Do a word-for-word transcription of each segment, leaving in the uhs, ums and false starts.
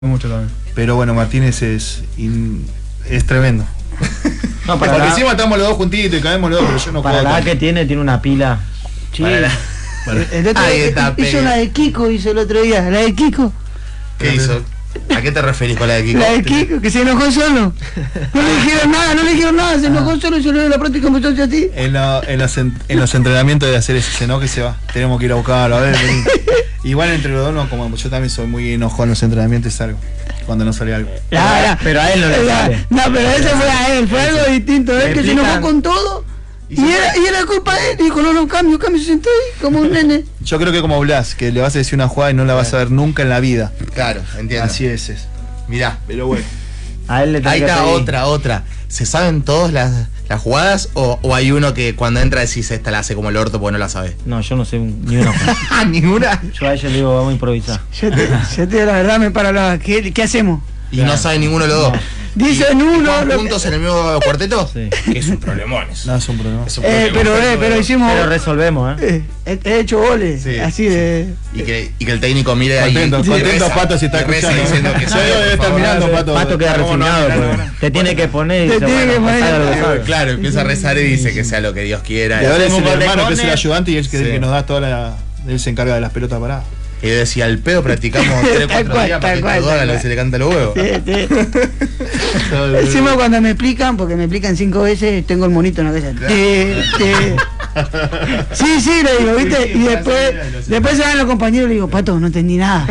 Mucho también. Pero bueno, Martínez es in, es tremendo. No, para Porque la, encima estamos los dos juntitos y caemos los dos, pero yo no para juego la tanto. que tiene, tiene una pila. Sí. Para la- para- El otro Ahí día está, hizo pega. la de Kiko, hizo el otro día. La de Kiko. ¿Qué hizo? ¿A qué te referís con la de Kiko? La de Kiko, que se enojó solo. No le dijeron nada, no le dijeron nada, se enojó solo y se lo dio la práctica como a ti. En, la- en los, en, en los entrenamientos de hacer ese enojo que se va. Tenemos que ir a buscarlo, a ver. Vení. Igual entre los dos, no, como yo también soy muy enojón en los entrenamientos y salgo. Cuando no sale algo. La- la- Pero a él no le la- sale. No, pero ese fue a él, fue algo distinto. Me Él que se explican- enojó con todo. Y Y se era, y era culpa de él. Dijo, no, no, cambio, cambio, se sentó ahí como un nene. Yo creo que como Blas, que le vas a decir una jugada y no la vas a ver nunca en la vida. Claro, entiendo. Así es. es. Mirá, Pero bueno. A él le ahí tenés que está pedir. otra, otra. ¿Se saben todas las, las jugadas o, o hay uno que cuando entra decís esta la hace como el orto porque no la sabe? No, yo no sé un- ni una. Ah, ninguna. Yo a ella le digo, vamos a improvisar. Yo te, yo te digo la verdad, me para la. ¿Qué, qué hacemos? Y no sabe ninguno de los dos. Dicen ¿Y uno. juegan lo- juntos en el mismo cuarteto? Sí. Que es un problemón eso. No, es un problema. Es un Eh, problemón. pero, eh, pero hicimos. Pero resolvemos, ¿eh? Eh, he, he hecho goles. Sí, así sí. de. Y que, y que el técnico mire ahí. Contento, y contento reza, Pato si está y reza escuchando. diciendo que Yo sabe, debe por estar favor. mirando, Pato. Pato queda ¿Cómo no? resignado, Mirá, pues. mirá. Te tiene que poner y Te dice, tiene que bueno, poner. pasá lo que sabe. Claro, empieza a rezar y dice que sea lo que Dios quiera. Y ahora es Hacemos el gol de hermano que es el córner. ayudante y es el que, Sí. el que nos da toda la. Él se encarga de las pelotas paradas. Y yo decía, al pedo practicamos tres, Tal cuatro cual, días tal para que cual, este haga tal lo que cual. se le canta los huevos. Sí, sí. Encima cuando me explican, porque me explican cinco veces, tengo el monito en la cabeza. Te- te- Sí, sí, le digo, ¿viste? Y después, después se van los compañeros y le digo, Pato, no entendí nada.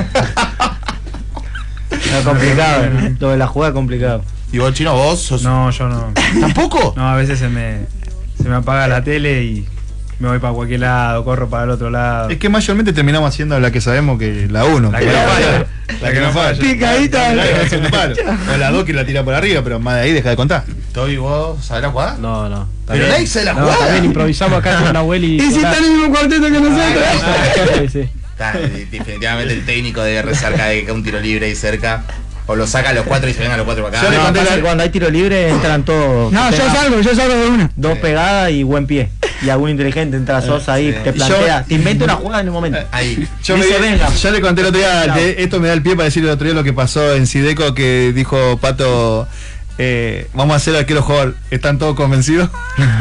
Es complicado, ¿eh? Lo de la jugada es complicado. Y vos, Chino, vos sos... No, yo no. ¿Tampoco? No, a veces se me, se me apaga la tele y me voy para cualquier lado, corro para el otro lado. Es que mayormente terminamos haciendo la que sabemos que la uno. La que no falla. La que no falla. Picadita. La que va haciendo palo. O la dos que la tira por arriba, pero más de ahí deja de contar. ¿Toby, vos sabés la jugada? No, no. Pero nadie sabe la No, jugada. también improvisamos acá con Nahuel y. Y si está en el mismo cuarteto que nosotros. Sí, sí. Está, definitivamente el técnico debe rezar cada vez que hay un tiro libre ahí cerca. O lo saca a los cuatro y se vengan los cuatro para acá. Yo le No, conté pasa la- que cuando hay tiro libre entran todos. No, yo Pega salgo, yo salgo de una. Dos pegadas y buen pie. Y algún inteligente entra Sosa ahí, sí. te plantea, Yo- te inventa una jugada en un momento. Ahí. Yo, Dice, me- venga. yo le conté el otro día, Chao. de- esto me da el pie para decir el otro día lo que pasó en Sideco, que dijo Pato, eh, vamos a hacer arquero jugador. ¿Están todos convencidos?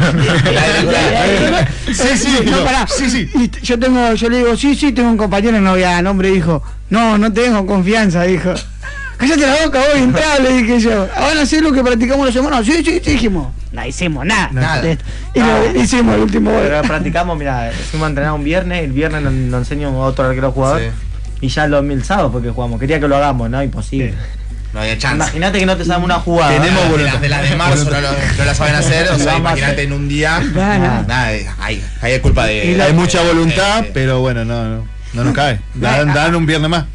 Sí, sí, no, yo- pará. sí, sí. Y t- yo tengo, yo le digo, sí, sí, tengo un compañero, no voy a nombre, dijo. No, no tengo confianza, dijo. Cállate la boca, vos, entrá, le dije yo. ¿Van a hacer lo que practicamos la semana? Sí, sí, sí, dijimos. No hicimos nada. Nada. De esto. Y lo hicimos el último gol. Pero practicamos, mira, fuimos a entrenar un viernes, el viernes nos, nos enseñó otro arquero jugador. Sí. Y ya lo el sábado porque jugamos. Quería que lo hagamos, ¿no? Imposible. No había chance. Imagínate que no te sabemos una jugada. Tenemos de, voluntad. las, de las de marzo no, lo- no la saben hacer, o sea, Vamos a imagínate hacer. en un día. Nada. Nada, eh, ahí, ahí es culpa de. Y la- Hay mucha voluntad, Eh, eh. pero bueno, no, no, no nos cae. Dan, dan un viernes más.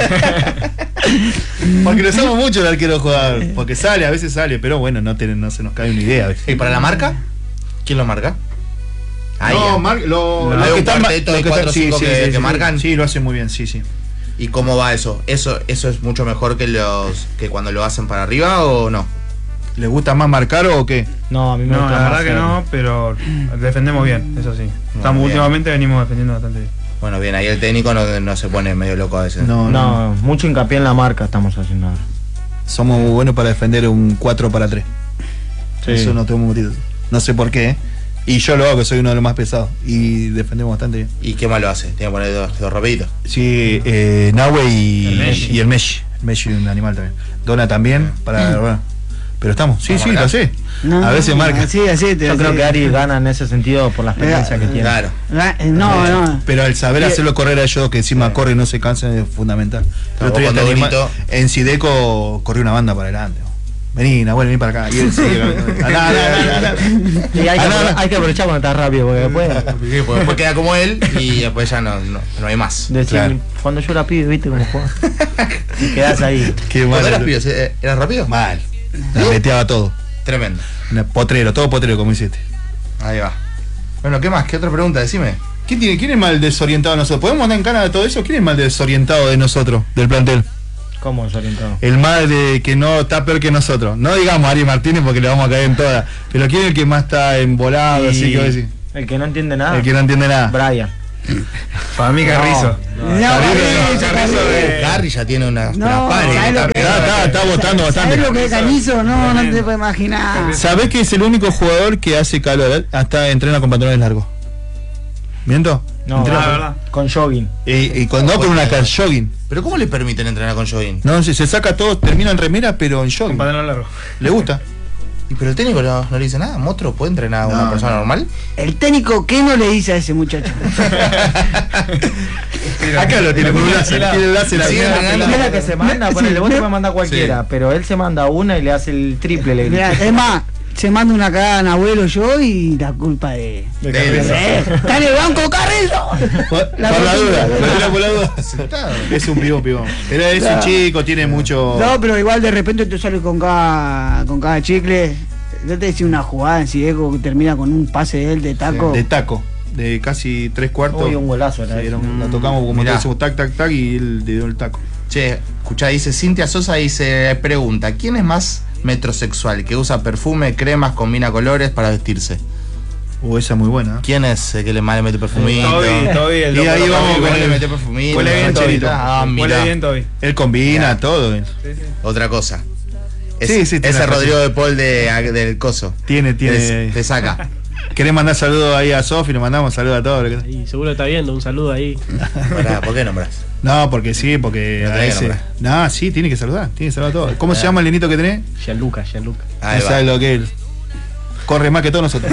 Porque lo usamos mucho el arquero jugador. Porque sale, a veces sale, pero bueno, no, tiene- no se nos cae una idea a veces. ¿Y para la marca? ¿Quién lo marca? Ahí, No, ya. mar- lo, No, los hay que un están ma- cuarteto los de que cuatro están- o cinco que- que marcan. Sí, lo hacen muy bien, sí, sí. ¿Y cómo va eso? ¿Eso eso es mucho mejor que los que cuando lo hacen para arriba o no? ¿Les gusta más marcar o qué? No, a mí me No, gusta la más verdad que hacer- no, pero defendemos bien, eso sí. Estamos, bien. últimamente venimos defendiendo bastante bien. Bueno, bien, ahí el técnico no, no se pone medio loco a veces. No, no. No, mucho hincapié en la marca estamos haciendo ahora. Somos muy buenos para defender un cuatro para tres. Sí. Eso no tengo metido. No sé por qué. ¿eh? Y yo lo hago, que soy uno de los más pesados. Y defendemos bastante bien. ¿Y qué malo hace? Tiene que poner dos, dos rapiditos. Sí, eh, Nahue y El Messi. y el Messi. El Messi es un animal también. Dona también, para. Bueno. Pero estamos. Sí, ¿Vamos sí, acá? lo sé. No, A veces marca. Así, así. te- Yo creo así. que Ari gana en ese sentido por la experiencia que tiene. Claro. Ah, eh, No, no. Pero el saber Y- hacerlo correr a ellos, que encima corre y no se cansan, es fundamental. El otro día cuando te anima- bonito. en Sideco corrió una banda para adelante. Vení, Nahuel, vení para acá. Y él sigue. Ah, no, no, no, no. Y hay, Ah, que, no, no. hay que aprovechar cuando estás rápido porque después Sí, pues después queda como él y después ya no, no, no hay más. decir, Claro. cuando yo la pido, viste cómo juega. Y quedás ahí. Qué ¿Cuándo eras mal. pibes? eh, ¿Eras rápido? Mal. La meteaba todo. Tremendo. Un potrero, todo potrero, como hiciste. Ahí va. Bueno, ¿qué más? ¿Qué otra pregunta? Decime. ¿Quién, tiene, ¿Quién es mal desorientado de nosotros? ¿Podemos dar en cara de todo eso? ¿Quién es mal desorientado de nosotros, del plantel? ¿Cómo desorientado? El mal de que no está peor que nosotros. No digamos Ari Martínez porque le vamos a caer en todas. Pero ¿quién es el que más está embolado? Y Así que voy a decir. el que no entiende nada. El que no entiende nada. Brian. Para mí Carrizo. No, Carrizo, Carrizo. Garry ya tiene una, No, una pared. ¿sabes lo que- Está, está, está votando bastante. ¿Sabes lo que es Carrizo? No, no te puedes imaginar. ¿Sabés que es el único jugador que hace calor? Hasta entrena con pantalones largos. ¿Miento? No, Entrena la con- verdad. con jogging. Y, y con, no con una cal jogging. Pero ¿cómo le permiten entrenar con jogging? No, se, se saca todo, termina en remera, pero en Con jogging. pantalón largo. Le gusta. ¿Y pero el técnico no, no le dice nada? ¿Motro puede entrenar a una No, persona no. normal? El técnico, ¿qué no le dice a ese muchacho? Acá lo tiene con un láser. Tiene el láser Sí, acá. la La primera que se manda, Sí, ponele, vos te me- puedes mandar cualquiera, pero él se manda una y le hace el triple, le Mirá, grita. es más, se manda una cagada en abuelo yo y la culpa de. De De- Carrizo. Eh, ¡Está en el banco, Carrizo! Por, La por la próxima. duda, lo tira por la duda. Aceptado. Es un pibón, pibón. Pero es un chico, tiene mucho. No, pero igual de repente te sale con cada, con cada chicle. Yo te decía una jugada en Ciego que termina con un pase de él de taco. De taco. De casi tres cuartos. Uy, un golazo era Sí, ese. era un- la tocamos como Mirá. decimos tac, tac, tac y él le dio el taco. Che, escuchá, dice Cintia Sosa, dice, pregunta, ¿quién es más metrosexual? Que usa perfume, cremas, combina colores para vestirse. Uh, esa es muy buena. ¿Quién es el que le más le mete perfumito? Toby, Toby, el Y ahí loco vamos Toby, con Igual le el- mete perfumito. Huele bien, Toby. Chelito. Ah, Huele mirá. bien Toby. Él combina Mirá. todo. Sí, sí. Otra cosa. Es- Sí, sí, tiene ese razón. Rodrigo de Paul de, del Coso. Tiene, tiene. Te, te saca. ¿Querés mandar saludos ahí a Sofi? Le mandamos saludos a todos. Y seguro está viendo, un saludo ahí. Pará, ¿por qué nombras? No, porque sí, porque No a tenés que ese. No, sí, tiene que saludar. Tiene que saludar a todos. ¿Cómo se llama el nenito que tenés? Gianluca, Gianluca. Ahí No va. sabe lo que es. Corre más que todos nosotros.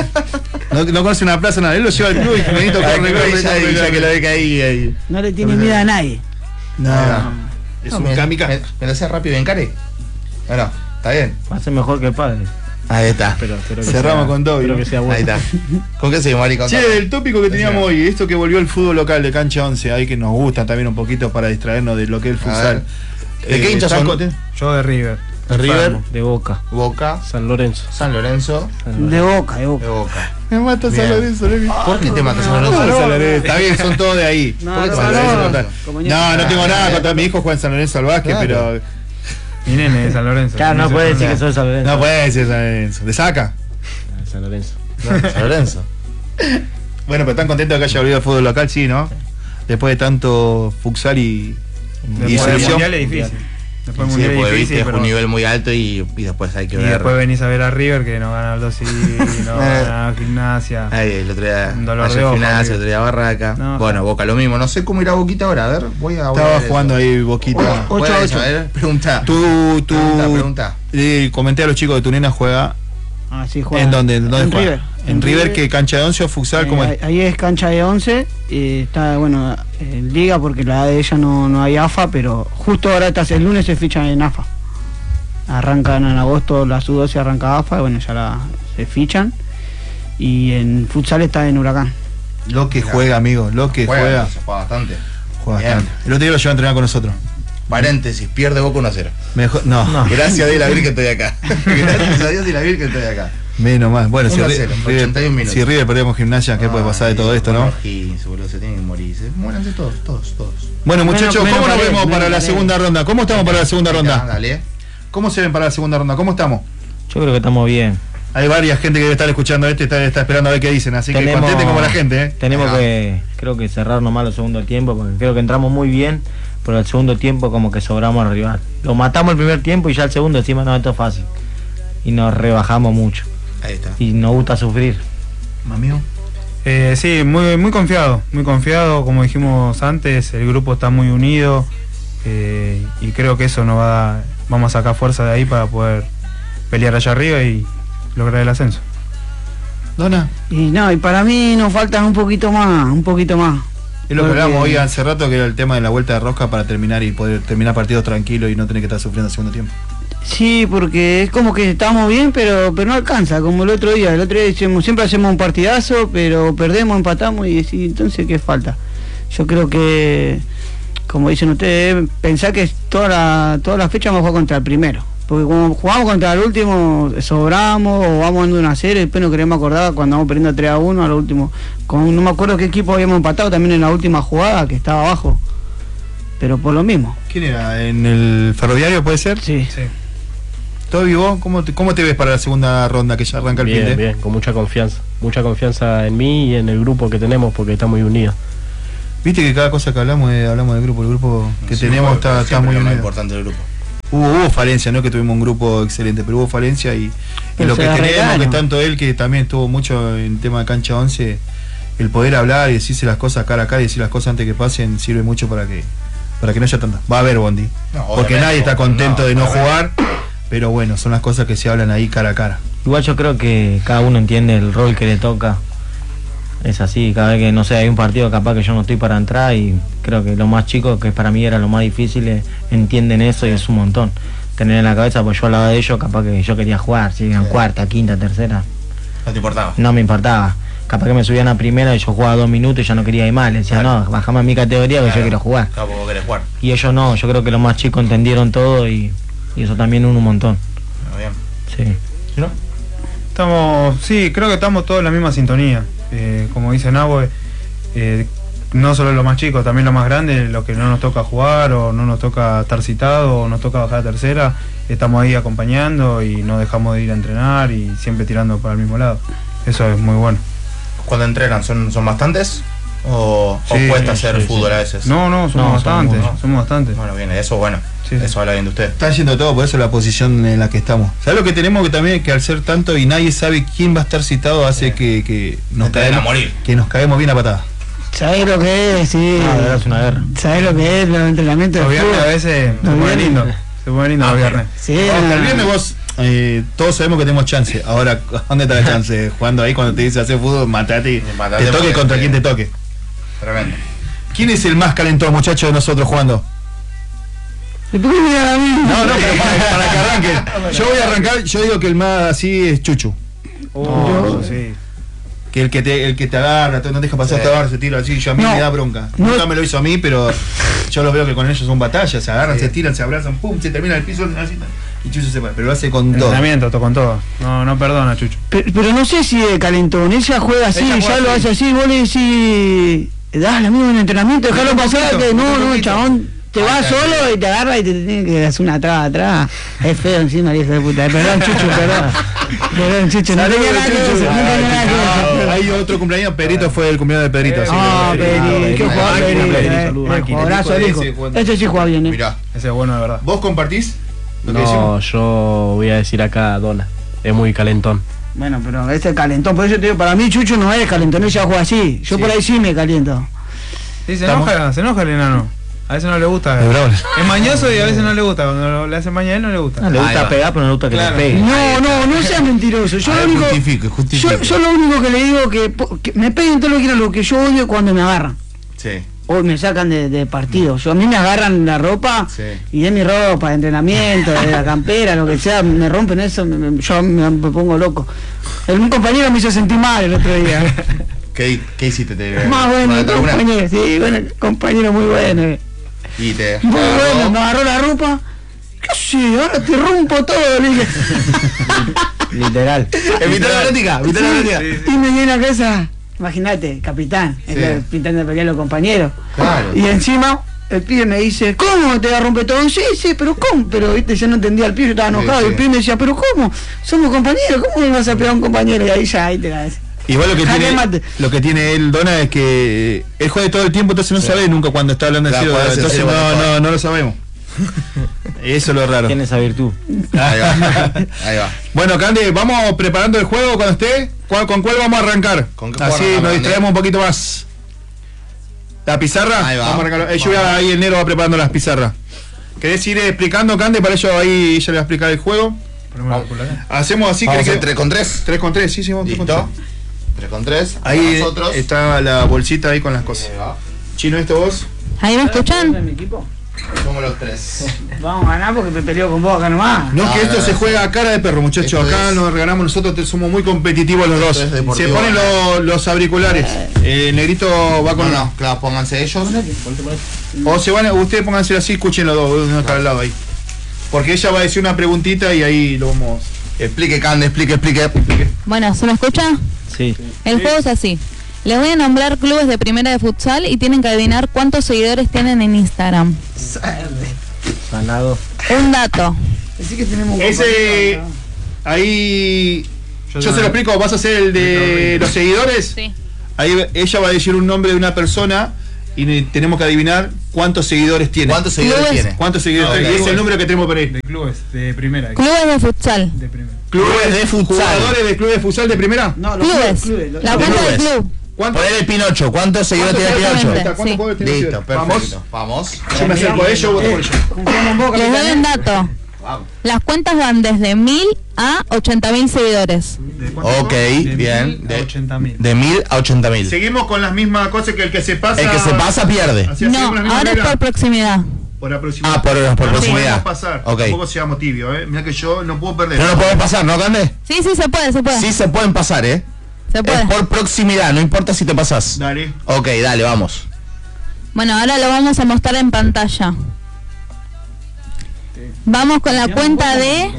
No, no conoce una plaza, nada. Él lo lleva al club y el nenito Ah, corre, que corre, ya- corre, ya corre. que lo ve que ahí, ahí. No le tiene miedo a nadie. No, Ah. es No, un me- kamikaze. Me, me lo hacía rápido en care. Bueno, está bien. Hace mejor que el padre. Ahí está. Pero, pero que Cerramos sea- con Toby, Espero ¿no? que sea bueno. Ahí está. ¿Con qué seguimos, Marico? Che, el tópico que teníamos hoy, esto que volvió el fútbol local de cancha once, ahí que nos gusta también un poquito para distraernos de lo que es el A futsal. ver. ¿De qué hinchas ¿están son? contentos? Yo de River. De River, De Boca, Boca, San Lorenzo. San Lorenzo, San De Lorenzo. boca, de boca. de Boca. Me mata Bien. San Lorenzo, Levi. ¿Por qué te matas San No, Lorenzo? San Lorenzo. Está bien, son todos de ahí. No, ¿Por qué no, San no, Lorenzo no, contra- como No, no tengo nada Ah, contra mi hijo Juan San Lorenzo al básquet, Claro. pero Mi nene de San Lorenzo. Claro, no sé puede por decir qué. que soy San Lorenzo. no puede ser San Lorenzo. ¿De saca? Ah, San Lorenzo. San Lorenzo. Bueno, pero están contentos de que haya volvido el fútbol local, sí, ¿no? Después de tanto futsal y, y Después del selección. mundial es difícil. Después del Sí, mundial porque es viste, difícil, es pero... un nivel muy alto y, y después hay que Y ver. después venís a ver a River que no gana el dos y no gana Gimnasia. Ay, el otro día, Un dolor ayer de ojo, Gimnasia, amigo. el otro día Barraca. No, bueno, ja. Boca lo mismo. No sé cómo irá Boquita ahora. A ver, voy a. voy a Estaba ver jugando eso. ahí Boquita. ocho a ¿Puedes ocho. saber? Pregunta. Tú, tú, Pregunta, pregunta. eh, comenté a los chicos de tu nena juega. Ah, sí, juega. ¿En dónde? ¿En dónde en juega? River. En River, que cancha de once o futsal, Eh, como ahí- Ahí es cancha de once, y está, bueno, en liga porque la de ella no, no hay A F A, pero justo ahora está, el lunes se fichan en A F A. Arrancan en agosto la sub doce, arranca A F A, y bueno, ya la, se fichan. Y en futsal está en Huracán. lo que juega, amigo, lo que juega. Se juega bastante. Juega Bien. bastante. El otro día lo llevó a entrenar con nosotros. Paréntesis, pierde Boca uno a cero. Mejor, no, Gracias a Dios y la Virgen estoy acá. Gracias a Dios y la Virgen estoy acá. menos mal. Bueno, si, uno a Ri- cero, River, ochenta y un minutos. si River perdemos gimnasia, ¿qué puede pasar de todo esto, no? quince, boludo, se tienen que morir. Se muéranse todos, todos, todos. Bueno, Menos- muchachos, menos ¿cómo nos pared, vemos menos para la pared. segunda ronda? ¿Cómo estamos para la segunda Venga, ronda? Dale. ¿Cómo se ven para la segunda ronda? ¿Cómo estamos? Yo creo que estamos bien. Hay varias gente que debe estar escuchando este, está, está esperando a ver qué dicen, así que Tenemos- contente como la gente, ¿eh? Tenemos Ajá. que, creo que cerrar nomás el segundo tiempo, porque creo que entramos muy bien, pero el segundo tiempo como que sobramos al rival. Lo matamos el primer tiempo y ya el segundo encima no, esto es fácil. Y nos rebajamos mucho. Ahí está. Y nos gusta sufrir. Amigo. Eh, sí, muy, muy confiado, muy confiado, como dijimos antes, el grupo está muy unido eh, y creo que eso nos va a dar, vamos a sacar fuerza de ahí para poder pelear allá arriba y lograr el ascenso. Dona, Y no, y para mí nos falta un poquito más, un poquito más. es lo que Porque- hablamos hoy hace rato, que era el tema de la vuelta de rosca para terminar y poder terminar partidos tranquilos y no tener que estar sufriendo el segundo tiempo. Sí, porque es como que estamos bien, pero pero no alcanza, como el otro día. El otro día decimos, siempre hacemos un partidazo, pero perdemos, empatamos y decís, entonces, ¿qué falta? Yo creo que, como dicen ustedes, pensar que toda la, toda la fecha vamos a jugar contra el primero. Porque como jugamos contra el último, sobramos o vamos dando una serie, después no queremos acordar cuando vamos perdiendo tres a uno al último. Con, no me acuerdo qué equipo habíamos empatado también en la última jugada, que estaba abajo. Pero por lo mismo. ¿Quién era? ¿En el ferroviario puede ser? Sí. Sí. Toby, ¿vos cómo te, cómo te ves para la segunda ronda que ya arranca el Bien, fin de? bien, con mucha confianza. Mucha confianza en mí y en el grupo que tenemos porque está muy unido. Viste que cada cosa que hablamos eh, hablamos del grupo, el grupo que Sí, tenemos siempre está, está muy lo más unido. importante del grupo. Hubo, hubo falencia, no es que tuvimos un grupo excelente, pero hubo falencia y, y Pero lo se que la tenemos, regalan. que tanto él que también estuvo mucho en tema de cancha once, el poder hablar y decirse las cosas cara a cara y decir las cosas antes que pasen sirve mucho para que para que no haya tanta. Va a haber bondi, No, porque obviamente, nadie está contento no, de no obviamente. jugar, pero bueno, son las cosas que se hablan ahí cara a cara. Igual yo creo que cada uno entiende el rol que le toca. Es así, cada vez que no sé, hay un partido capaz que yo no estoy para entrar y creo que los más chicos, que para mí era lo más difícil, eh, entienden eso y es un montón. Tener en la cabeza, pues yo hablaba de ellos, capaz que yo quería jugar, si eran Sí. cuarta, quinta, tercera, No te importaba. no me importaba. Capaz que me subían a primera y yo jugaba dos minutos y ya no quería ir mal. Le decía, Claro. no, bajame a mi categoría que Claro. yo quiero jugar. Claro, porque vos querés jugar. Y ellos no, yo creo que los más chicos entendieron todo y, y eso también uno un montón. Bueno, bien. Sí. ¿Sí, no? Estamos, sí, creo que estamos todos en la misma sintonía. Eh, como dice Nahue, eh, no solo los más chicos, también los más grandes, los que no nos toca jugar o no nos toca estar citado o nos toca bajar a tercera, estamos ahí acompañando y no dejamos de ir a entrenar y siempre tirando para el mismo lado. Eso es muy bueno. Cuando entrenan, ¿son, son bastantes? ¿O, o Sí, cuesta sí, hacer sí, fútbol sí. a veces? No, no, somos No, bastantes, somos- somos bastantes. Bueno, bien, eso bueno. Sí, sí. Eso habla bien de usted. Está yendo todo, por eso la posición en la que estamos. ¿Sabes lo que tenemos que también que al ser tanto y nadie sabe quién va a estar citado hace Sí. que, que nos Entrenan caemos a morir. que nos caemos bien a patadas? ¿Sabés lo que es? Sí. Ah, de verdad es una guerra. ¿Sabés lo que es los entrenamientos Los de viernes a fútbol? veces se Los pone viernes. lindo, se pone lindo Ah, los viernes. Sí, Hasta no, el viernes vos, eh, todos sabemos que tenemos chance. Ahora, ¿dónde está la chance? Jugando ahí cuando te dice hacer fútbol, matate, Sí, matate te toque porque- contra quien te toque. Tremendo. ¿Quién es el más calentón, muchachos, de nosotros jugando? ¿Por qué me da a mí? No, no, pero para, para que arranquen. Yo voy a arrancar, yo digo que el más así es Chuchu. Oh, sí. Que el que te, el que te agarra, no te deja pasar, Sí. te agarra, se tira así, yo a mí No. me da bronca. No. Nunca me lo hizo a mí, pero yo los veo que con ellos son batallas, se agarran, Sí. se tiran, se abrazan, pum, se termina el piso, así, y Chuchu se va, pero lo hace con todo. Entrenamiento, to- con todo. No, no perdona, Chucho. Pero, pero no sé si de calentón, ella juega así, Ella juega ya lo así. hace así, vos le decís, das la misma en entrenamiento, dejalo Un pasar, poquito, que no, un no, poquito. chabón, te Ah, vas claro. solo y te agarra y te tiene que hacer una traba atrás. Es feo encima, hijo de puta. Perdón, Chucho, perdón. Perdón, Chucho, no tenía nada que ver, no tenía nada que ver. Hay otro cumpleaños, Pedrito fue el cumpleaños de Pedrito. así Ah, que- Pedri, qué Ah, jugador, máquina, Pedri, Pedri, eh, saludos. eh, Máquina, jugadorazo el el hijo de hijo. ese jugando. Este sí juega bien, eh. Mirá. Ese es bueno de verdad. ¿Vos compartís lo que No, decimos? yo voy a decir acá a Dona. Es muy calentón. Bueno, pero este es calentón, por eso te digo, para mí Chucho no es calentón, ella juega así. Yo Sí. por ahí sí me caliento. Sí, se Estamos- enoja, se enoja el enano. A veces no le gusta. Es bravo. Es mañoso y a veces no le gusta. Cuando lo- le hacen maña a él no le gusta. No, le Ahí gusta va. pegar, pero no le gusta que Claro. le pegue. No, no, no seas mentiroso. Yo A lo ver, único, justifique, justifique. yo, yo lo único que le digo que, po- que me peguen todo lo que quieran, lo que yo odio es cuando me agarran. Sí. O me sacan de, de partido. Yo, a mí me agarran la ropa Sí. y de mi ropa, de entrenamiento, de la campera, lo que sea, me rompen eso, me- me- yo me, me pongo loco. El, un compañero me hizo sentir mal el otro día. ¿Qué, qué hiciste? ¿Te, Más bueno, mandaste alguna? compañero, sí, bueno, compañero muy bueno. eh. Y te Muy agarró. bueno, me agarró la ropa. ¿Qué sé? Ahora te rompo todo, le dije. Literal. Evita la práctica, evita la práctica. Y me viene a casa, imagínate, capitán, Sí. el- pintando pelear a los compañeros. Claro. Y encima el pibe me dice, ¿cómo te va a romper todo? Sí, sí, pero ¿cómo? Pero viste, yo no entendía al pibe, yo estaba Sí, enojado. sí. Y el pibe me decía, ¿pero cómo? Somos compañeros, ¿cómo me vas a pegar a un compañero? Y ahí ya, ahí te la ves. Igual lo que Jaque tiene mate. lo que tiene él, Dona, es que él juega todo el tiempo, entonces no sabe nunca cuando está hablando en Claro, serio. puede ser Entonces serio cuando no, juega. no, no lo sabemos. Eso es lo raro. Tiene esa virtud. Ahí va. Ahí va. Bueno, Cande, vamos preparando el juego cuando esté. ¿Cuál- ¿Con cuál vamos a arrancar? ¿Con qué juego Así arrancamos, nos Cande? distraemos un poquito más. ¿La pizarra? Ahí va. Vamos a arrancarlo. Eh, yo voy a, ahí el negro va preparando las pizarras. ¿Querés ir explicando, Cande? Para ello ahí ella le va a explicar el juego. Ponemos la pulgada. Hacemos así, Vamos ¿querés en que- tres con tres. tres con tres, sí, sí, vamos tres con Listo. tres. tres con tres. Ahí Nosotros. está la bolsita ahí con las cosas. Ahí va. Chino, ¿esto vos? ¿Ahí me escuchan? mi equipo? Somos los tres. Vamos a ganar porque me peleo con vos acá nomás. No, No, que no, esto no, se no. juega a cara de perro, muchachos. Esto Acá es- nos regalamos nosotros, te- somos muy competitivos los dos. Esto es Se deportivo. ponen lo- los auriculares. Eh, negrito va No, con no, claro, pónganse ellos. O se van, a- ustedes pónganse así, escuchen los dos, uno está al lado ahí. Porque ella va a decir una preguntita y ahí lo vamos. Explique, Cande, explique, explique. Bueno, ¿se me escucha? Sí. El juego es así. Les voy a nombrar clubes de primera de futsal y tienen que adivinar cuántos seguidores tienen en Instagram. Ganado. Un dato. Así que tenemos un Ese. compañero, Ahí. Yo Yo, te- se lo explico, vas a hacer el de los seguidores. Sí. Ahí ella va a decir un nombre de una persona y ne- tenemos que adivinar cuántos seguidores tiene. ¿Cuántos seguidores Clubes. tiene? ¿Cuántos seguidores Ah, tiene? ok. Y es el número que tenemos por ahí. De clubes, de primera. Clubes de futsal. De primera. Clubes de futsal. ¿Jugadores de clubes de futsal de primera? No, los Clubes. clubes, los La clubes. cuenta del clubes. club. ¿Cuántos? Poner el Pinocho. ¿Cuántos seguidores tiene el seguidores Pinocho? tiene? ¿Cuántos Sí. jugadores tiene? Listo, Vamos. perfecto. Vamos. Yo me acerco a ellos, yo voto por ellos. Confiamos en vos, Les doy capitán. un dato. Vamos. Las cuentas van desde mil a ochenta mil seguidores. ¿De cuánto? Ok, De bien. mil a De, ochenta mil. de mil a ochenta mil. Seguimos con las mismas cosas que el que se pasa. El que se pasa pierde. Así No, hacemos las mismas ahora es reglas. por proximidad. Por aproximación. Ah, por, por no nos proximidad. podemos pasar. Ok. Tampoco seamos tibios, ¿eh? Mira que yo no puedo perder. No nos podemos pasar, ¿no, Cande? Sí, sí, se puede, se puede. Sí se pueden pasar, ¿eh? Se puede. Es por proximidad, no importa si te pasas. Dale. Ok, dale, vamos. Bueno, ahora lo vamos a mostrar en pantalla. Vamos con la cuenta de...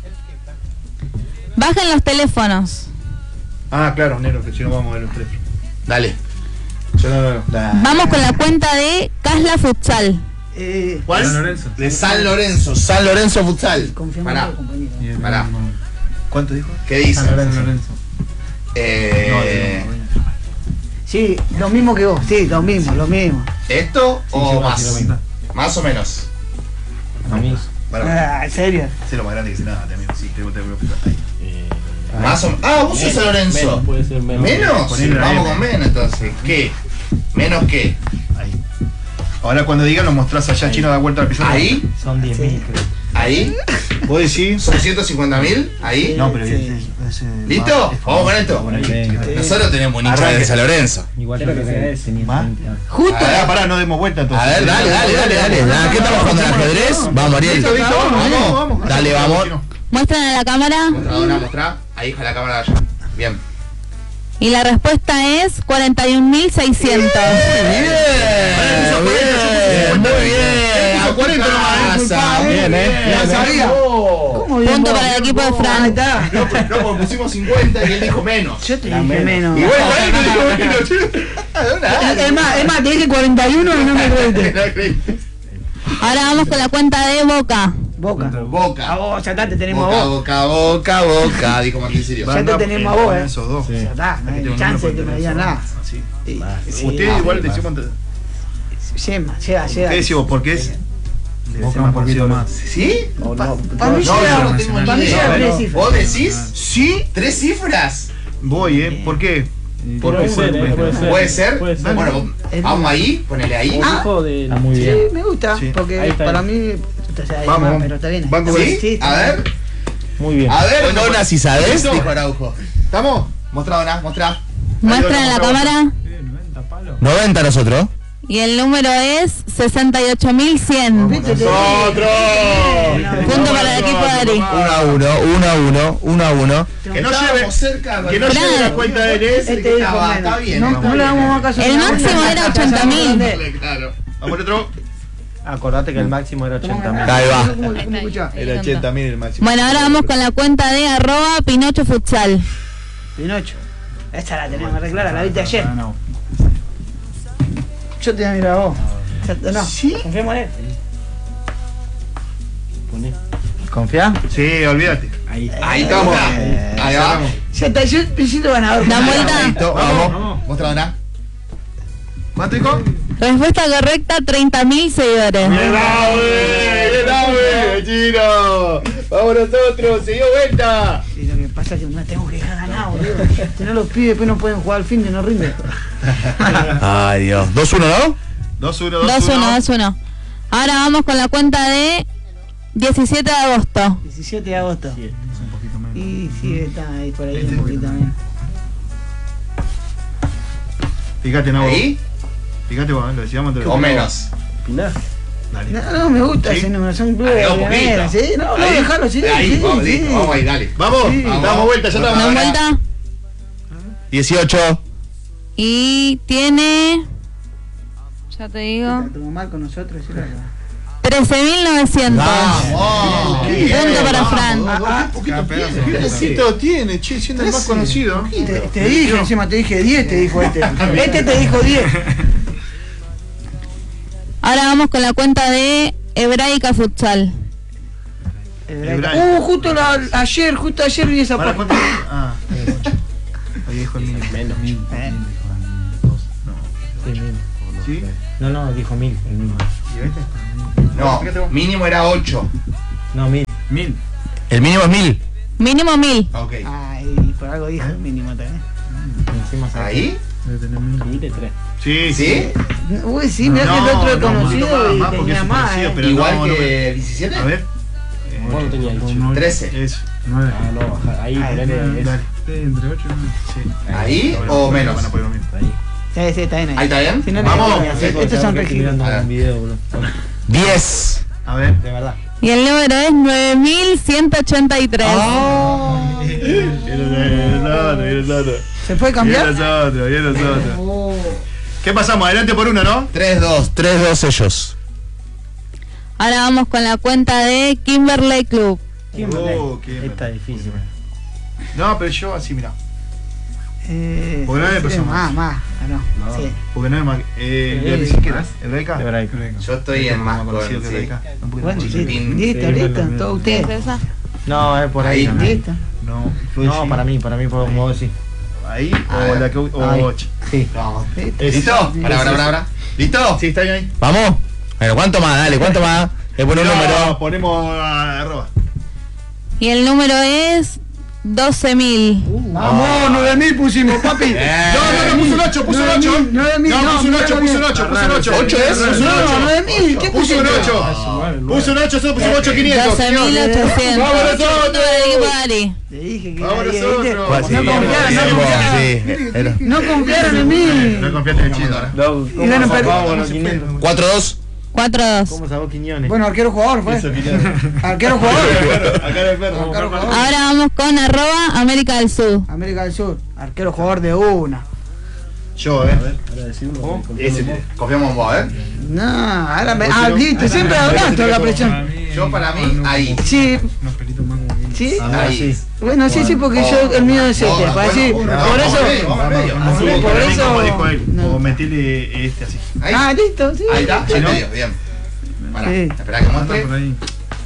Bajen los teléfonos. Ah, claro, negro, que si no vamos a ver los tres. Dale. Yo no, no, no. Vamos con la cuenta de Casla Futsal. Eh, ¿Cuál? San Lorenzo. De San Lorenzo. San Lorenzo Futsal. confiamos en Pará. vos, compañero. Y el- Pará. ¿Cuánto dijo? ¿Qué dice? San Lorenzo. Eh, Sí, lo mismo que vos, sí, lo mismo, lo mismo. ¿Esto o sí, más? sí, lo Más o menos. A mí. Pará. Ah, ¿en serio? Sé lo más grande que se nada, amigo. Sí, tengo que fijar ahí. Más o Ah, vos sos San Lorenzo. Menos, puede ser menos. ¿Menos? Ponele la Vamos M. con menos entonces. ¿Qué? ¿Menos qué? Ahí. Ahora cuando digan lo mostrás allá, Chino da vuelta al piso. ¿Ahí? Son diez mil, creo. ¿Ahí? ¿Vos decís? ¿Son ciento cincuenta mil? ¿Ahí? No, pero Sí. ese- ese- ¿Listo? es- Vamos con esto. Sí. Nosotros tenemos un hincha Arranque. de San Lorenzo. Igual yo Creo creo que que es. tenía ¿Más? veinte años. Justo. Pará, pará, no demos vuelta entonces. A ver, dale, dale, dale, dale. Ah, ¿qué estamos jugando al ajedrez? Vamos, Ariel. Listo, listo, vamos, vamos, vamos. Dale, vamos. Muestran a la cámara. Mostrá, una, mostrá. Ahí, a la cámara de allá. Bien. Y la respuesta es cuarenta y un mil seiscientos. Bien, bien, muy bien. Puso cuarenta nomás, Pasa. Bien, eh. Ya sabía. ¿Cómo bien Punto vos? para el equipo de Ahí Fran. está. No, pues, no, porque pusimos cincuenta y él dijo menos. Yo te dije menos. Y bueno, él no dijo menos. Es más, es más, te dije cuarenta y uno y no me creíste. Ahora vamos con la cuenta de Boca. Boca. A Boca. vos, ya está, te tenemos Boca, a vos. boca, boca, boca. Dijo Martín Sirio. Ya te tenemos a vos, eh. Esos dos. Ya está, no hay chance de que me digan nada. Sí. Sí, sí, Ustedes no, igual no. decimos. Llega, llega, llega. ¿Qué decimos? Porque es. Boca un poquito más. ¿Sí? O no. Para mí No, llega, yo no tengo ni para mí idea. llega tres ¿Vos cifras. decís? ¿Sí? ¿Tres cifras? Voy, ¿eh? ¿Por qué? Puede Porque ser, eh, puede ser. ¿Puede ser? Puede ser. Bueno, Es vamos ahí, ponele ahí. Como dijo de- Está muy Sí, bien. me gusta, Sí. porque Ahí está, para ahí. mí. O sea, hay Vamos, más, pero está bien. banco ¿Sí? Sí, está A bien. ver. Muy bien. A ver, Dona, si sabes. ¿Listo? Dijo Araujo. ¿Estamos? Mostrá, Dona, mostrá. Muestran a la cámara. Eh, noventa palos. noventa nosotros. Y el número es sesenta y ocho mil cien. ¿Viste? Te dije. ¡Nosotros! Punto para el equipo de Ari. Uno a uno, uno a uno, uno a uno. Que no lleve, cerca. que no Fran. lleve la cuenta de él. Este dijo Estaba- menos. está bien, No, está no le damos más caso. El a la máximo una. era ochenta mil. Claro. Vamos otro. Acordate que el máximo era ochenta mil. Ahí va. ¿Cómo- cómo escuchás? Era ochenta mil el máximo. Bueno, ahora vamos con la cuenta de arroba Pinocho Futsal. Pinocho. Esta la tenemos reclara, la viste ayer. Ah, no. Yo te voy a mirar a vos. Ya- No, ¿Sí? confiemos en él. ¿Confía? Sí, olvídate. Ahí. Ahí estamos. Ahí va. Ya está, yo me siento ganador. Da vuelta. Listo, vamos. Mostrá, Dona. ¿Cuánto dijo? Respuesta correcta, treinta mil seguidores. ¡Bien, bien, Chino! ¡Vamos nosotros! ¡Se dio vuelta! Y lo que pasa es que me tengo que dejar ganado, boludo. Si no los pibes después no pueden jugar al fin de no rinde. Ay, Dios. dos uno, ¿no? dos uno, dos uno, dos uno. Ahora vamos con la cuenta de diecisiete de agosto. diecisiete de agosto. Es un poquito menos. Y sí, está ahí por ahí Este un poquito también. Fíjate, no. Ahí. Fíjate, vos, lo decíamos antes. O menos. Pinar. Dale. No, no, me gusta ¿Sí? ese número, son clubes Agregá de un poquito. primera, ¿sí? No, no, Ahí. déjalo, sí. Ahí, sí, vamos, sí. listo, vamos ahí, dale. Vamos, Sí. damos vuelta, ya ¿Una estamos. vuelta? dieciocho. Y tiene... Ya te digo... Estuvo mal con nosotros, sí, la trece mil novecientos. Vamos. Bien. Punto para Fran. Ah, ¿Qué necesito tiene? Che, siendo el más conocido. Te, te dije, encima te dije diez, te dijo este. Este te dijo diez. Ahora vamos con la cuenta de Hebraica Futsal. Hebraica. Uh, justo la, ayer, justo ayer vi esa ¿Para parte. cuánto? Ah, ahí dijo el mínimo. Menos. Mil. Eh. Sí, mil. ¿Sí? No, no, dijo mil, el mismo. ¿Y este? No, mínimo era ocho. No, mil. Mil. El mínimo es mil. Mínimo mil. Ok. Ay, por algo dijo el mínimo también. Encima sabe ¿Ahí? Debe tener mil. que- mil de tres. Sí, ¿Sí? Uy, sí, mirá que el otro es no, conocido más, y más porque tenía es más, conocido, eh. pero Igual no, no, que diecisiete. A ver. ¿Cuánto tenía ahí? trece. Eso, nueve. Ah, no, baja. Ahí, Ay, ponele Dale. eso. Sí, entre ocho y nueve. Sí. ¿Ahí Bueno, o bueno, menos? van a poner lo mismo. Ahí. Sí, sí, está bien ahí. ¿Ahí está bien? Si no, no Vamos. hay que hacer. Estos son regidos. mirando A ver. un video, boludo. diez. A ver. De verdad. Y el número es nueve mil ciento ochenta y tres. Ah. Viene nosotros, viene nosotros. ¿Se puede Viene cambiar? nosotros, viene nosotros. Oh. ¿Qué pasamos? Adelante por uno, ¿no? tres dos, tres dos ellos. Ahora vamos con la cuenta de Kimberley Club. Oh, qué- Esta es difícil. No, pero yo así, mira. Eh, Porque no hay sí, personas. más, más. Ah, no. No, Sí. porque no es más. Eh, Eh, ¿de qué eras? ¿Hebraica? Hebraica. Yo estoy en más conocido que con, sí. Hebraica. Un poquito Bueno, más listo, chiquitín. listo, Sí, listo. bien, Todo bien. usted. ¿Es esa? No, es por ahí. Ahí. también. Listo. No, No, para mí, para mí, por como vos decís. Ahí A o ver. la que o Ahí. ocho. Sí. Vamos. Listo. ¿Listo? Para, para, para, para. ¿Listo? Sí, está bien ahí. Vamos. Bueno, ¿cuánto más? Dale, ¿cuánto más? Es bueno un No, número. ponemos a arroba. Y el número es doce mil. Vamos, nueve mil pusimos, papi. Eh. No, no, no, puso un ocho, puso un nueve ocho. mil, nueve mil, No, no, puso un mira ocho, lo puso un bien. ocho, puso un ocho. ¿Ocho es? Puso un No, ocho. nueve mil. ¿Qué Puso un pusiste? ocho. Puso un ocho, solo puso un ocho quinientos. doce mil ochocientos. Vamos nosotros. Te dije que Vamos ahí, nosotros. ¿viste? Pues sí, No confiaron, sí, no sí, confiaron. sí, era. No confiaron en mí. No confiaste en el chino. No, Y bueno, pero- Vamos, quinientos. cuatro dos. cuatro dos. ¿Cómo sacó Quiñones? Bueno, arquero jugador fue. Eso, Quinientos. Arquero jugador. Acá en el perro. Arquero jugador. Ahora vamos con arroba América del Sur. América del Sur. Arquero jugador de una. Yo, eh. ¿Cómo? Ese. Confiamos en vos, ¿eh? No, ahora me. Ah, listo, siempre hablaste la presión. Yo para mí, ahí. Sí, Unos pelitos más como bien. sí. Ah, Ahí. sí. Bueno, sí, sí, porque yo el mío es este. Para decir, por eso. Así, por para mí, eso- como dijo él. no. O metele este así. Ahí. Ah, listo, sí. Ahí está, Sí, ahí ¿no? medio, bien. Pará, Sí. espera que Anda muestre. por ahí.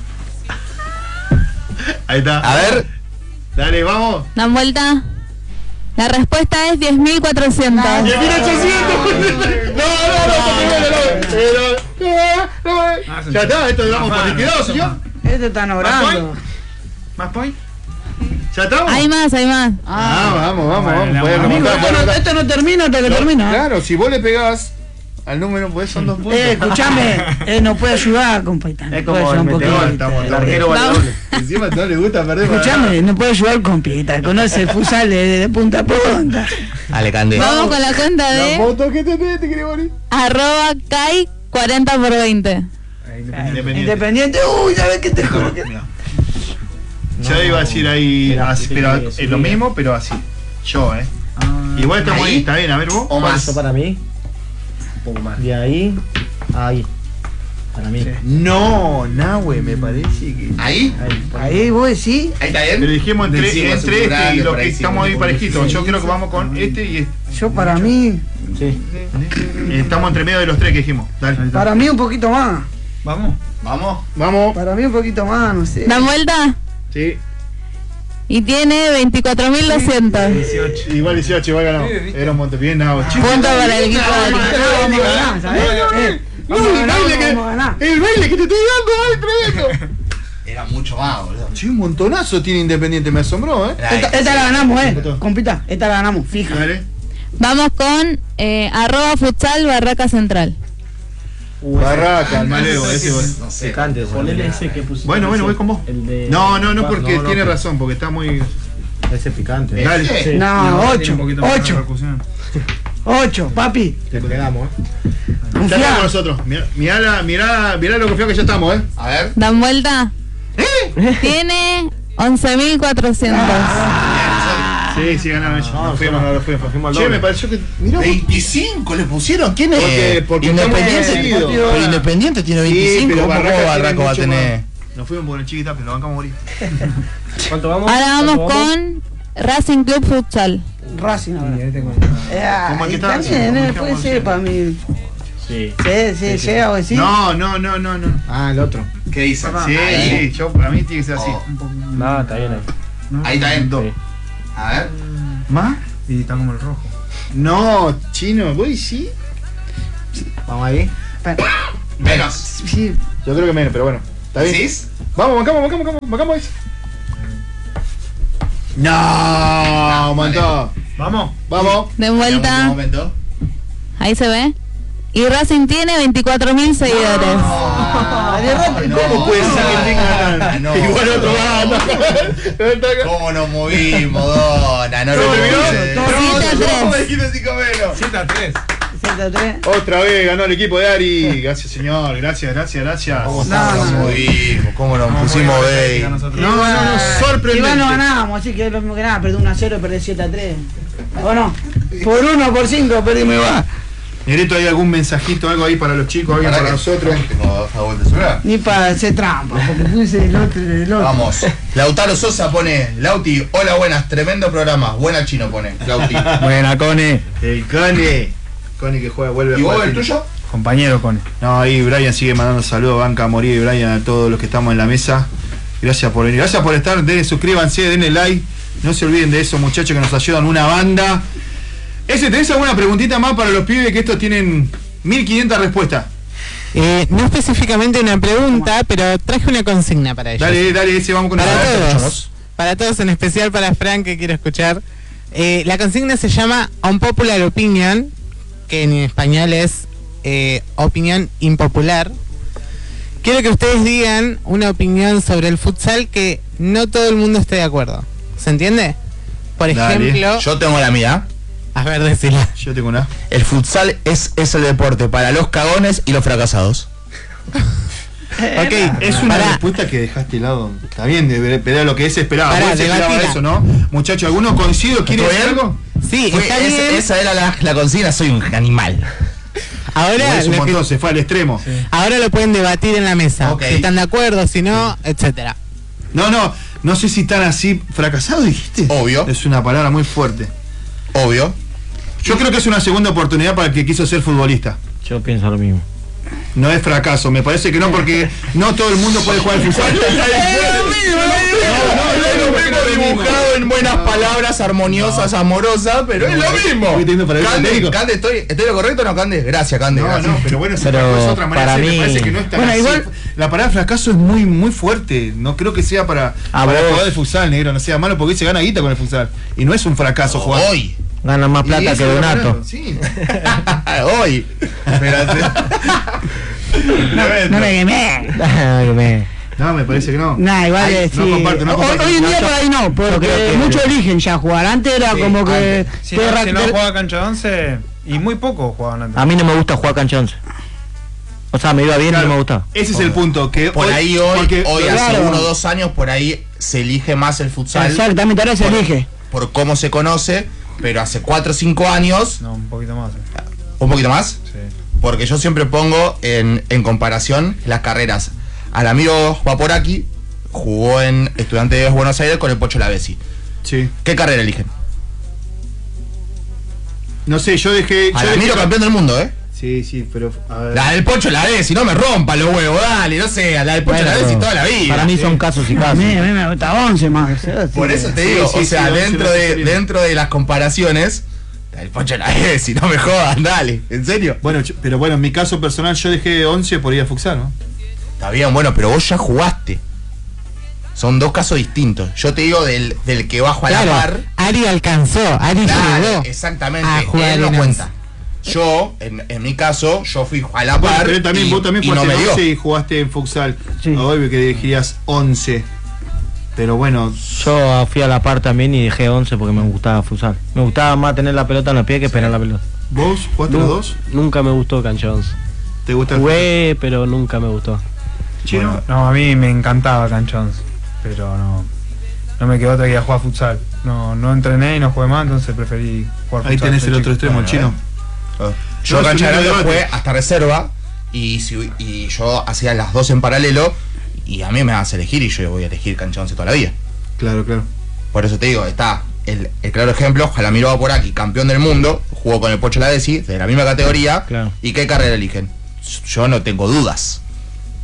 Ahí está. A ver. Dale, vamos. Dan vuelta. La respuesta es diez mil cuatrocientos. diez mil ochocientos. No, no, no, pero no, no, no. Ya está, esto lo damos por liquidado, señor. Este están orando. ¿Más point? ¿Ya estamos? Hay más, hay más. Ah, vamos, vamos, vamos. Vale, Puede vamos. Amigo, remontar, esto puede no, remontar. esto no termina hasta que No, termina. ¿eh? Claro, si vos le pegás al número, pues son dos puntos. Eh, escuchame, eh, no puede ayudar, compañero. Es No puede como ayudar el un meteor, poquito. estamos- El arquero vale Vamos. doble. Encima no le gusta perder. para Escuchame, no puede ayudar con pieta, conoce el futsal de, de punta a punta. Dale, Cande. Vamos con la cuenta nada. La de foto que tenés, te quiere morir. arroba Kai cuarenta por veinte. Independiente. Independiente, uy, ¿sabes qué te juro que Mira. Yo iba a decir ahí, Mira, así, sí, pero sí, sí, es lo sí. mismo, pero así. Yo, eh. Igual estamos Ahí. ahí, está bien, a ver vos. O más. Eso para mí. Un poco más. De ahí a ahí. Para mí. No, Nahue, me parece que. Ahí. Ahí. por ahí. ahí vos decís. Ahí está bien. Pero dijimos entre, Decimos entre un este grande, y lo por que ahí sí, estamos ahí un parejitos. poco. Yo creo que vamos con este y este. Yo para mí, Sí. Estamos entre medio de los tres que dijimos. Dale. para mí un poquito más. Vamos. Vamos. Vamos. Para mí un poquito más, no sé. Dan vuelta Sí. y tiene veinticuatro mil doscientos. dieciocho. Igual dieciocho, igual ganamos. Era un monte bien, Nahue. Chicos. Punto para el equipo de Vamos a ganar, ¿sabes? Eh, No, Vamos a el ganar, baile que, vamos a ganar. el baile que te estoy dando, ay, tremendo. Era mucho más, boludo. Sí, un montonazo tiene Independiente, me asombró, eh. Ahí. Esta, esta la ganamos, eh. Foto. Compita, esta la ganamos, fija. Dale. Vamos con eh, arroba futsal Barraca Central. Barraca, el maleo, ese. No sé. Picante, Ponele ese que pusiste. Bueno, bueno, ese, voy con vos. El de. No, no, no, porque No, no, tiene pero- razón, porque está muy. Ese picante. Dale. Sí. No, Tiene ocho, un poquito más de ocho, repercusión. ocho, papi. Te pegamos, eh. Ya Confía. estamos nosotros. Mirá, mirá, la- mirá, mirá lo confiado que ya estamos, eh. A ver. Dan vuelta. Tiene once mil cuatrocientos. Sí, sí, ganaron ellos. No, Nos fuimos, no, nos fuimos. nos fuimos al Che, doble. me pareció que. Mirá, veinticinco le pusieron. ¿Quién es? Porque- porque Independiente. estamos en el partido. Pero Independiente tiene Sí, veinticinco. pero ¿Cómo Barraca tiene Barraco va a mucho tener? más. Nos fuimos por el chiquita, pero lo bancamos a morir. ¿Cuánto vamos? Ahora vamos ¿Cuánto con Racing Club Futsal. Racing ahora. Y este con- Eh, ¿Cómo ahí que está? también, ¿Cómo eh, que puede estamos ser haciendo? para mí. Sí. Sí, sí, llega o decir. No, no, no, no, no. Ah, el otro. ¿Qué dice? Sí, sí, yo para mí tiene que ser así. Oh. No, está bien ahí. Ahí está bien. Sí. A ver. ¿Más? Y está como el rojo. No, chino, voy sí. Vamos ahí. Menos. Sí, Yo creo que menos, pero bueno. ¿Está bien? ¿Decís? Vamos, bancamos, bancamos, bancamos, bancamos eso. No, un montón. Vamos. Vamos. De Un vuelta. momento. Ahí se ve. Y Racing tiene veinticuatro mil seguidores. No, ¿Cómo puede ser que tenga no, igual otro no. bando? ¿Cómo nos movimos, Dona? No lo ¿Cómo puse. no? siete a tres. ¿Cómo dijiste cinco menos? siete a tres. ciento tres. Otra vez ganó el equipo de Ari. Gracias, señor. Gracias, gracias, gracias. ¿Cómo No, nos no. movimos? ¿Cómo nos Vamos, pusimos muy buena de táctica nosotros. No, no, no, sorprendente. Igual no ganábamos, así que es lo mismo que nada, perdí uno a cero y perdí siete a tres. ¿O no? Por uno, por cinco, perdimos igual. Negrito, ¿hay algún mensajito, algo ahí para los chicos, alguien para nosotros? Tengo a vuelta de celular. Ni para hacer trampa, porque puse el otro, el otro. Vamos. Lautaro Sosa pone, Lauti, hola buenas, tremendo programa. Buena chino pone, Lauti. Buena, Cone. El Cone. Cone que juega, vuelve a ¿Y jugar. vos el tuyo? Compañero, Cone. No, ahí Brian sigue mandando saludos, Banca, Morí y Brian, a todos los que estamos en la mesa. Gracias por venir, gracias por estar, denle, suscríbanse, denle like. No se olviden de esos muchachos que nos ayudan, una banda. Ese, ¿tenés alguna preguntita más para los pibes que estos tienen mil quinientas respuestas? Eh, no específicamente una pregunta, pero traje una consigna para ellos. Dale, dale, ese vamos con Para esa. todos. escuchamos. Para todos, en especial para Frank, que quiero escuchar. Eh, la consigna se llama Unpopular Opinion, que en español es eh, opinión impopular. Quiero que ustedes digan una opinión sobre el futsal que no todo el mundo esté de acuerdo. ¿Se entiende? Por Dale. ejemplo, Yo tengo la mía. a ver, decila. Yo tengo una. El futsal es, es el deporte para los cagones y los fracasados. Ok, Es una pará. respuesta que dejaste de lado. Está bien, de- pero era lo que es esperaba. Pará, Vos se esperaba debatila. eso, ¿no? Muchachos, ¿alguno coincido? ¿Quiere ¿Estoy decir bien? algo? Sí, Fue- está es- bien. esa era la, la consigna, soy un animal. Ahora Es un lo, que- montón, se fue al extremo. ahora lo pueden debatir en la mesa. Ok. Si están de acuerdo, si no, etcétera. No, no, no sé si están así fracasados, dijiste. Obvio. Es una palabra muy fuerte. Obvio. Yo creo que es una segunda oportunidad para el que quiso ser futbolista. Yo pienso lo mismo. No es fracaso, me parece que no, porque no todo el mundo puede jugar al futsal. lo mismo dibujado en buenas palabras, armoniosas, amorosas, pero es lo mismo. Estoy teniendo para el Cande, técnico. Cande, ¿estoy, ¿estoy lo correcto o no, Cande? Gracias, Cande. No, gracias. no, pero bueno, si Pero fracaso es otra manera, para me mí- parece que no es tan Bueno, así. igual- La palabra fracaso es muy muy fuerte. No creo que sea para, A para vos. jugar de futsal, negro. No sea malo porque se gana guita con el futsal. Y no es un fracaso jugar. Hoy. Ganan más Y plata esa que es la Donato. palabra, Sí. Hoy. Espérate. No me quemé. Ay, me- No, me parece que no. Nah, igual Ay, es. no sí. comparto, no Hoy- comparto. Hoy en día No, por ahí no, porque creo que- muchos eligen ya jugar. Antes era Sí, como que. antes. Si te no, ra- si no te- jugaba cancha once, y muy poco jugaban antes. A mí no me gusta jugar cancha once. O sea, me iba bien y Claro, no me gustaba. Ese es el punto. Que Por ahí hoy, porque- hoy hace claro. uno o dos años, por ahí se elige más el futsal. Exactamente, ahora se por, elige. por cómo se conoce, pero hace cuatro o cinco años, No, un poquito más. eh. un poquito más, Sí. porque yo siempre pongo en, en comparación las carreras. Al amigo Vaporaki jugó en Estudiantes de Buenos Aires con el Pocho Lavesi. Sí. ¿Qué carrera eligen? No sé, yo dejé. Al yo amigo dejé- campeón del mundo, ¿eh? Sí, sí, pero. A ver. La del Pocho Lavesi, no me rompa los huevos, dale, no sé, la del Pocho Bueno, Lavesi pero toda la vida. Para mí son casos y A casos. mí, a mí me gusta once más. Por eso te Sí, digo, sí, o sea, sí, once dentro no de se viene. dentro de las comparaciones, el Pocho Lavesi, no me jodan, dale, ¿en serio? Bueno, yo- pero bueno, en mi caso personal yo dejé once por ir a futsal, ¿no? Está bien, bueno, pero vos ya jugaste. Son dos casos distintos. Yo te digo del, del que bajo a la par. Claro, Ari alcanzó, Ari Claro, llegó. exactamente. a jugar Él no en cuenta. Yo, en, en mi caso, yo fui a la Bueno, par. pero también, y, vos también y no jugaste me en dio. once y jugaste en futsal. Sí. Obvio que dirigirías once. Pero bueno, Yo fui a la par también y dejé once porque me gustaba futsal. Me gustaba más tener la pelota en los pies que esperar la pelota. ¿vos jugaste Nu- los dos? Nunca me gustó cancha once. ¿Te gusta el Jugué, pero nunca me gustó. chino? Bueno, no, a mí me encantaba cancha once, pero no, no me quedó otra que ir a jugar futsal. No, no entrené y no jugué más, entonces preferí jugar futsal. Ahí tenés el de otro chico. extremo, el chino. Ah. Yo No, cancha es un grande lindo fue debate. hasta reserva. Y, si, y yo hacía las dos en paralelo. Y a mí me vas a elegir y yo voy a elegir cancha once toda la vida. Claro, claro. Por eso te digo, está el, el claro ejemplo, Jalamiro va por aquí, campeón del mundo, jugó con el Pocho Lavesi, de la misma categoría. Claro. ¿Y qué carrera eligen? Yo no tengo dudas.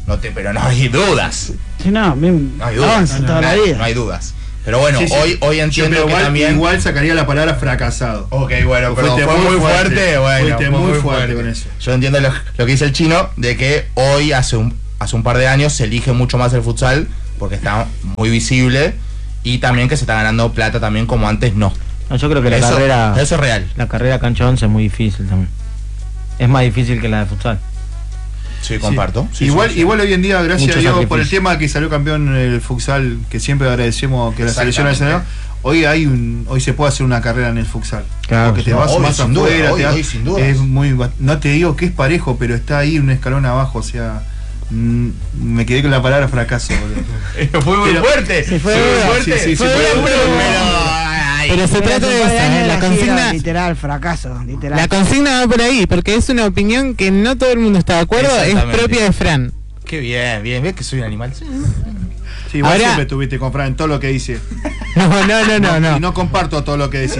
no te, pero no hay dudas. Sí, no, bien, No hay dudas. avanza No, toda no, la no, vida. no hay dudas. Pero bueno, Sí, sí. hoy, hoy Yo, entiendo pero que igual, también. igual sacaría la palabra fracasado. Ok, bueno, pero Fuiste fue muy fuerte, bueno, Fuiste fue muy, muy fuerte, fuerte. con eso. Yo entiendo lo, lo que dice el chino, de que hoy, hace un, hace un par de años, se elige mucho más el futsal, porque está muy visible, y también que se está ganando plata también como antes no. No, yo creo que la Eso- carrera. eso es real. La carrera cancha once es muy difícil también. Es más difícil que la de futsal. Sí, comparto. Sí, igual, sí, sí. igual hoy en día, gracias Mucho a Dios por el sacrificio. tema que salió campeón el futsal, que siempre agradecemos que la selección nacional. Hoy hay un, hoy se puede hacer una carrera en el futsal. Claro, porque te sí. vas Hoy, más sin duda, afuera, hoy, te vas- hoy, sin duda. es muy, ba- no te digo que es parejo, pero está ahí un escalón abajo, o sea, mm, me quedé con la palabra fracaso, boludo. Fue muy Pero- fuerte. Sí, fue muy dura. fuerte. Sí, sí, fue sí, fue dura, dura, pero- pero- ay, Pero se trata de eso, ¿eh? La consigna, Literal, fracaso, literal. la consigna va por ahí, porque es una opinión que no todo el mundo está de acuerdo, es Exactamente. propia de Fran. Qué bien, bien, ves que soy un animal. Sí. Sí, vos Ahora- siempre estuviste con Fran en todo lo que dice. No, no, no, no, no. Y no comparto todo lo que decís.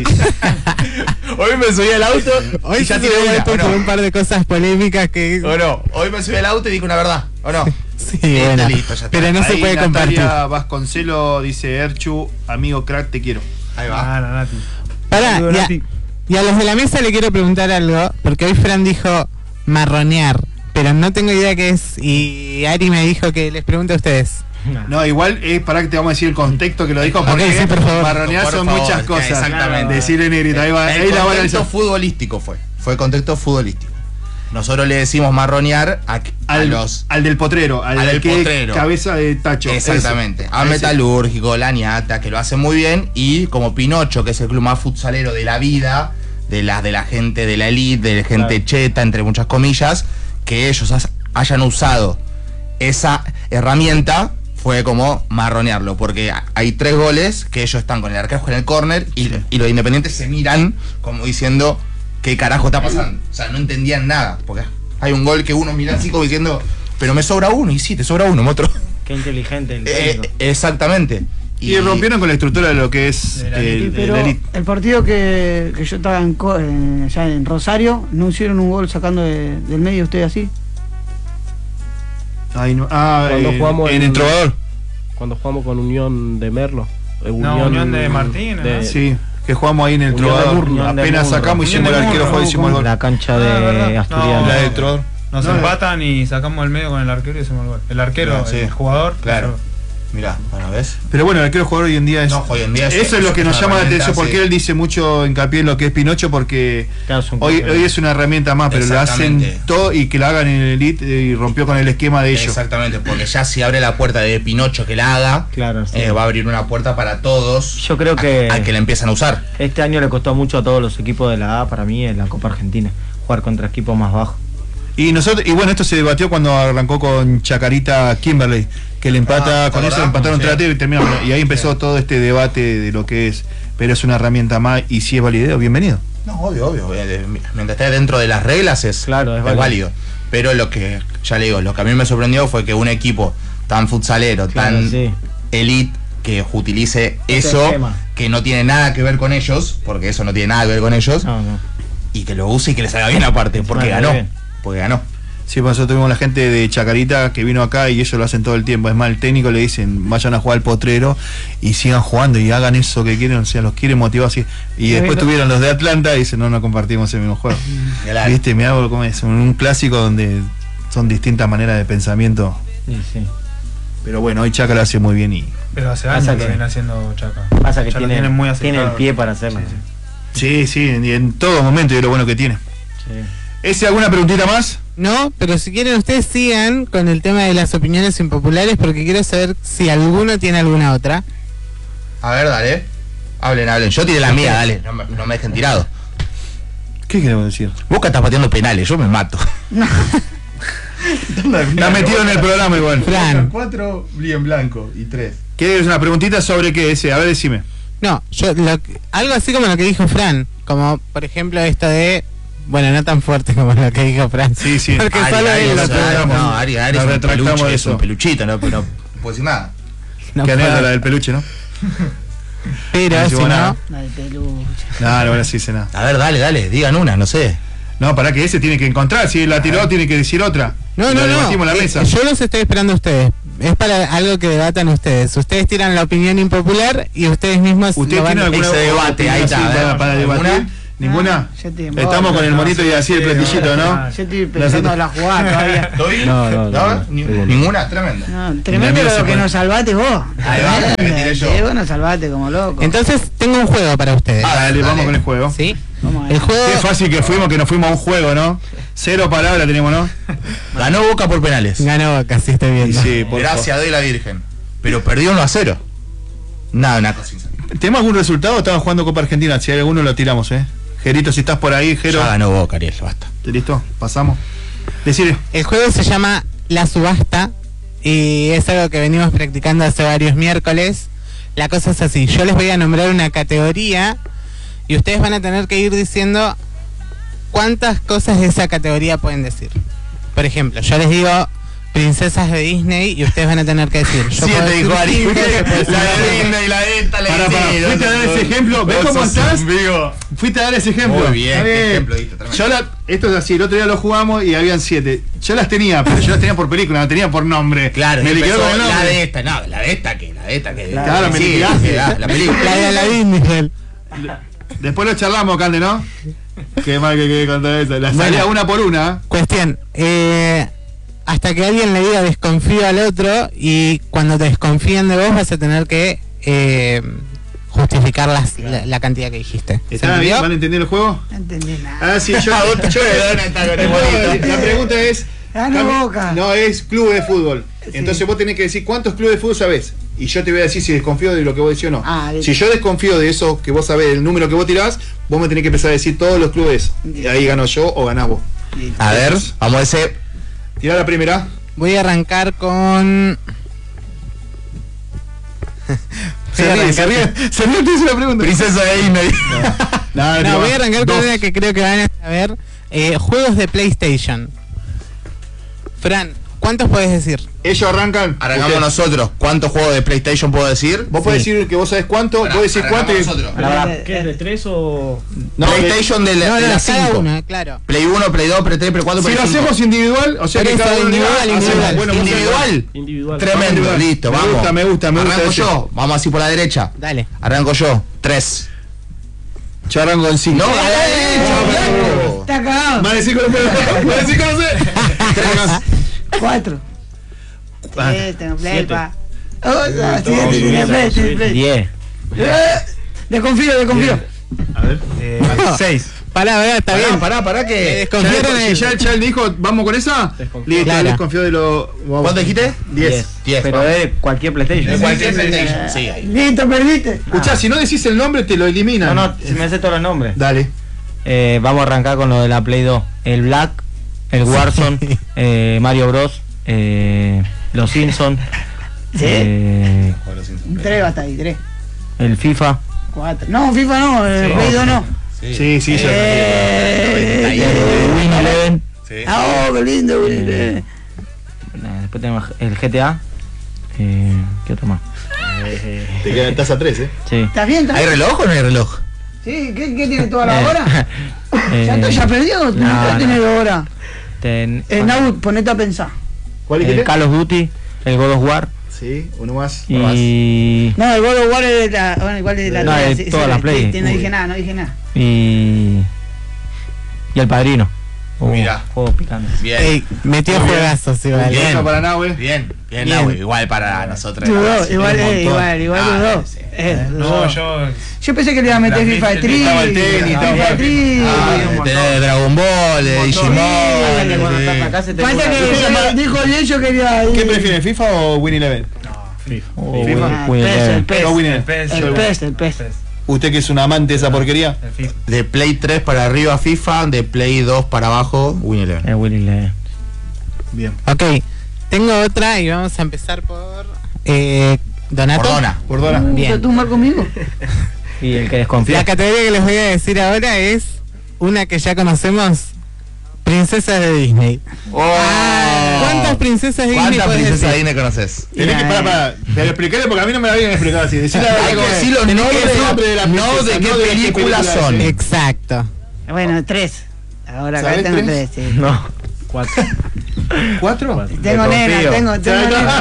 Hoy me subí al auto Hoy y ya ya te tiré una, vuelto ¿o por no? un par de cosas polémicas que... ¿O no? Hoy me subí al auto y dije una verdad, ¿o no? Sí, Listo, bueno, listo, ya está. pero no se Ahí puede Natalia compartir. Vasconcelo dice, Erchu, amigo crack, te quiero. Ahí va. Ah, la Nati. Pará, Saludo, y a, Nati. y a los de la mesa le quiero preguntar algo, porque hoy Fran dijo marronear, pero no tengo idea qué es, y Ari me dijo que les pregunte a ustedes. No, igual es para que te vamos a decir el contexto que lo dijo, porque Ok, sí, por favor. marronear Por son favor, muchas que cosas. exactamente. Decirle negrita, ahí, va, El ahí la van a contexto decir. futbolístico fue. Fue contexto futbolístico. Nosotros le decimos marronear a, a Al, los. al del potrero, al, al del que potrero. cabeza de tacho. Exactamente. Ese. A Ese. Metalúrgico, La Ñata, que lo hace muy bien. Y como Pinocho, que es el club más futsalero de la vida, de la, de la gente de la elite, de la gente Claro. cheta, entre muchas comillas, que ellos has- hayan usado esa herramienta. Fue como marronearlo, porque hay tres goles que ellos están con el arquero en el córner y, y los independientes se miran como diciendo qué carajo está pasando. O sea, no entendían nada, porque hay un gol que uno mira así como diciendo, pero me sobra uno, y sí, te sobra uno, otro. Qué inteligente el Eh, técnico. exactamente. Y, rompieron con la estructura de lo que es De la el, elite. el Pero elite. el partido que, que yo estaba en, Co- en- allá en Rosario, ¿no hicieron un gol sacando de- del medio ustedes así? Ay, no. Ah, Cuando eh, jugamos en en- el Trovador. Cuando jugamos con Unión de Merlo. eh, No, Unión de Martínez, de- ¿no? Sí, que jugamos ahí en el Unión de Trovador. Murro. Unión de Apenas Murro. sacamos, hicimos el Unión de arquero, Murro, fue, hicimos el gol. La cancha Ah, de verdad. Asturiano. No. La del Trovador. Nos No, empatan y sacamos el medio con el arquero y hacemos el gol. El arquero, Claro, sí. el jugador. Claro. hizo- Mirá, bueno, ¿ves? Pero bueno, el arquero jugador hoy en día es. No, hoy en día es- eso es lo que es nos una llama la herramienta, atención, porque sí. él dice mucho hincapié en lo que es Pinocho, porque Claro, es un hoy, campeón. hoy es una herramienta más, pero lo hacen Exactamente. todo y que la hagan en el elite eh, y rompió con el esquema de ellos. Exactamente, porque ya si abre la puerta de Pinocho que la haga, Claro, sí. eh, va a abrir una puerta para todos. Yo creo que- a, a que la empiezan a usar. Este año le costó mucho a todos los equipos de la A, para mí, en la Copa Argentina. Jugar contra equipos más bajos. Y nosotros, y bueno, esto se debatió cuando arrancó con Chacarita Kimberley, que le empata, Ah, con eso ¿verdad? empataron Sí. tratero y terminaron. Y ahí empezó todo este debate de lo que es, pero es una herramienta más, y si es valideo, bienvenido. No, obvio, obvio. eh, Mientras esté dentro de las reglas es, Claro, es es válido. válido. Pero lo que, ya le digo, lo que a mí me sorprendió fue que un equipo tan futsalero, Claro, tan sí. elite, que utilice Ese eso, esquema. que no tiene nada que ver con ellos, porque eso no tiene nada que ver con ellos, No, no. y que lo use y que les haga bien aparte, porque Bueno, ganó. bien. Porque ganó. Sí, pues nosotros tuvimos la gente de Chacarita que vino acá y ellos lo hacen todo el tiempo. Es más, el técnico le dicen, vayan a jugar al potrero y sigan jugando y hagan eso que quieren, o sea, los quieren motivar así. Y después tuvieron los de Atlanta y dicen, no, no compartimos el mismo juego. Claro. Viste, me hago como es, un clásico donde son distintas maneras de pensamiento. Sí, sí. Pero bueno, hoy Chaca lo hace muy bien y. Pero hace Pasa años que que- viene haciendo Chaca. Pasa que Ya lo tiene, tienen muy tiene el aceptado. pie para hacerlo. Sí, Sí, sí, y en todo momento y es lo bueno que tiene. Sí. ¿Ese alguna preguntita más? No, pero si quieren ustedes sigan con el tema de las opiniones impopulares, porque quiero saber si alguno tiene alguna otra. A ver, dale. Hablen, hablen. Yo tiré la mía, dale. No me, no me dejen tirado. ¿Qué queremos decir? Boca está pateando penales, yo me mato. Está metido en el programa igual. Fran. Cuatro, en blanco y tres. ¿Quieres una preguntita sobre qué ese? A ver, decime. No, yo lo que- algo así como lo que dijo Fran, como por ejemplo esto de, bueno, no tan fuerte como lo que dijo Fran. Sí, sí. Porque Ari, solo Ari, él no, lo no, tuvo. no, Ari, Ari es Nos un retractamos peluche, de es eso. un peluchito, no, no puedo decir nada. No Qué puedo. anécdota del peluche, ¿no? Pero No si llegó nada. no, La de peluche. No, no, ahora sí sé nada. A ver, dale, dale, digan una, no sé. No, para que ese tiene que encontrar. Si él la tiró, tiene que decir otra. No, Y no, la no. debatimos en la Eh, mesa. yo los estoy esperando a ustedes. Es para algo que debatan ustedes. Ustedes tiran la opinión impopular y ustedes mismos ¿Usted lo van tiene a... alguna Ese debate, opinión ahí está, así ¿eh? para, para debatir? ¿Alguna? ¿Ninguna? Yo estoy en Estamos bola, con el no, monito y así el platillito, ¿no? Yo estoy pensando en la jugada todavía. ¿Doy? No, no, no, no. Ni- Ninguna, tremenda. No, tremendo amigo se lo que pone- nos salvaste vos. Ahí va, me tiré yo. Sí, vos nos salvaste como loco. Entonces, tengo un juego para ustedes. Ah, Dale, vamos con el juego. ¿Sí? Vamos a ver. El juego... Qué fácil que fuimos, que nos fuimos a un juego, ¿no? Cero palabras tenemos, ¿no? Ganó Boca por penales. Ganó Boca, sí estoy Y viendo. sí, por Gracias, doy la Virgen. Pero perdió uno a cero. Nada, una cosa insólita. favor. ¿Tenemos algún resultado? Estamos jugando Copa Argentina. Si hay alguno, lo tiramos, ¿eh? Gerito, si estás por ahí, Gero. Ya ganó Boca, Ariel, basta. ¿Listo? Pasamos. Decirle. El juego se llama La Subasta y es algo que venimos practicando hace varios miércoles. La cosa es así, yo les voy a nombrar una categoría y ustedes van a tener que ir diciendo cuántas cosas de esa categoría pueden decir. Por ejemplo, yo les digo princesas de Disney y ustedes van a tener que decir. Yo puedo Siete decir dijo Ariel. cinco, yo puedo decir La de nueve. Disney, la de esta, la Para, para, de fuiste a dar ese ejemplo. ¿Ves cómo estás? Fuiste a dar ese ejemplo. Muy bien, Está qué ejemplo diste, tremendo. Yo la, esto es así, el otro día lo jugamos y habían siete. Yo las tenía, pero yo las tenía por película, no tenía por nombre. Claro, me y liquidó empezó con el la nombre. de esta, no, la de esta que, la de esta que. Claro, me sí, liquidaste. sí, ah, la película. La de Aladdin, Miguel. Después lo charlamos, Cande, ¿no? Qué mal que quede contar eso. La Bueno. salía una por una. Cuestión, eh, hasta que alguien le diga desconfío al otro y cuando te desconfíen de vos vas a tener que eh, justificar las, la, la cantidad que dijiste. ¿Se ¿Está bien? entendió? ¿Van a entender el juego? No entendí nada. Ah, sí, yo, yo No, la pregunta es. Ganó Cami- Boca. No, es club de fútbol. Entonces vos tenés que decir cuántos clubes de fútbol sabés. Y yo te voy a decir si desconfío de lo que vos decís o no. Ah, listo. Si yo desconfío de eso que vos sabés, el número que vos tirás, vos me tenés que empezar a decir todos los clubes. Y ahí gano yo o ganás vos. A ver, vamos a ese. Tirá la primera. Voy a arrancar con... Se ríe, se ríe. Se ríe, te hice la pregunta. Princesa de Disney. No, No, voy a arrancar con Dos. una que creo que van a saber. Eh, juegos de PlayStation. Fran, ¿cuántos podés decir? Ellos arrancan. Arrancamos Usted- nosotros. ¿Cuántos juegos de PlayStation puedo decir? Vos podés decir que vos sabés cuánto, Pará, vos decís cuánto y. arrancamos nosotros. Pará, pará. ¿Qué es de tres o...? No, PlayStation de la, No, de no, la cada cinco. uno, claro. Play uno, Play dos, Play tres, Play cuatro, Si Play lo cinco. hacemos individual, o sea Por que eso, cada uno individual, diga, individual. hacemos- bueno, Individual. Individual. Tremendo, Individual. listo, Me vamos. gusta, me gusta, me gusta Arranco ese. yo, vamos así por la derecha. Dale. Arranco yo. Tres. Yo arranco en cinco. No, a la derecha, blanco. Está cagado. Más de cinco no puedo. Más de cinco no sé. Cuatro. Ah, Tres, tengo play, siete. pa. Otra, Todo siete, bien, tiene play, tiene play. diez. Eh, Desconfío, desconfío. A ver. Eh, seis. Pará, pará, está Pará, bien. pará, pará Me que. desconfiaron Si el- ya el Chal dijo, ¿vamos con esa? Desconfío. Listo, Claro. desconfío de lo. vamos. ¿Cuánto dijiste? Diez. Diez. Pero vamos. de cualquier PlayStation. De cualquier PlayStation. Sí, ahí. Listo, perdiste. Escuchá, si no decís el nombre, te lo No, eliminan. no, si me sé todos los nombres. Dale. Eh, vamos a arrancar con lo de la Play dos. El Black, el Warzone, eh, Mario Bros, eh, Los Simpsons, Sí. eh, Tres va hasta ahí, tres. el FIFA, Cuatro. No, FIFA no, eh, Play dos no. Sí, sí, ya. Eh, el Win Eleven. Ah, oh, qué lindo, Win Eleven. Eh, después tenemos el G T A. Eh, ¿Qué otro más? Te quedan estás a tres, ¿eh? Sí. ¿Estás bien? ¿Estás ¿Hay bien? reloj o no hay reloj? Sí, ¿qué, qué tiene toda la Eh, hora? eh, ¿Ya, está, ya perdió? no, ¿Ya no. tiene dos horas? ten- Eh, Naut, ponete a pensar. ¿Cuál el dijiste? Call of Duty, el God of War Sí, uno más. y, No, el God of War es de la. Bueno, igual es de la. No, la- es sí, toda sí, la sí, Play. sí, no Uy. dije nada, no dije nada. y y el Padrino. Uh, Mirá. Juego picante. Bien. Ey, metió juegazos igual. Bien. Eso para Nahue. Bien, bien, Bien. Nahue, igual para nosotros. Dudó, Sí, igual, un eh, montón. igual, igual Ah, dudó. sí. Eh, No, dudó. yo. Yo pensé que le iba a meter La FIFA gente Street. estaba el tenis, estaba FIFA el- Street. Ah, un montón. de Dragon Ball, de Digimon. Aparte, cuando sí. estás acá se te Falta cura- que dijo bien, yo quería ir. ¿Qué prefieres, FIFA o Win Eleven? FIFA. Oh, FIFA. Ah, Win el PES, Eleven. el PES. No, Win El Eleven. P S. El PES, el PES. Usted que es un amante de esa porquería. El FIFA. De Play tres para arriba FIFA, de Play dos para abajo Win Eleven. El Willy Eleven. Bien. Ok, tengo otra y vamos a empezar por eh, Donato. Perdona. Perdona. Bien. ¿Estás tú mal conmigo? Y el que desconfía. La categoría que les voy a decir ahora es una que ya conocemos, princesas de Disney. Oh. ¿Cuántas princesas de Disney ¿Cuántas puedes princesas decir? Disney conoces? Tenés que, para, para, pero explicarle porque a mí no me la habían explicado así. Decirle Hay que decir los no nombres, el nombre de la no princesa, de qué no de qué película película son. es. Exacto. Bueno, tres. Ahora acá ¿Sabés tengo tres? tres, sí. No, cuatro. ¿Cuatro? Tengo Me nena, confío. tengo, tengo nena.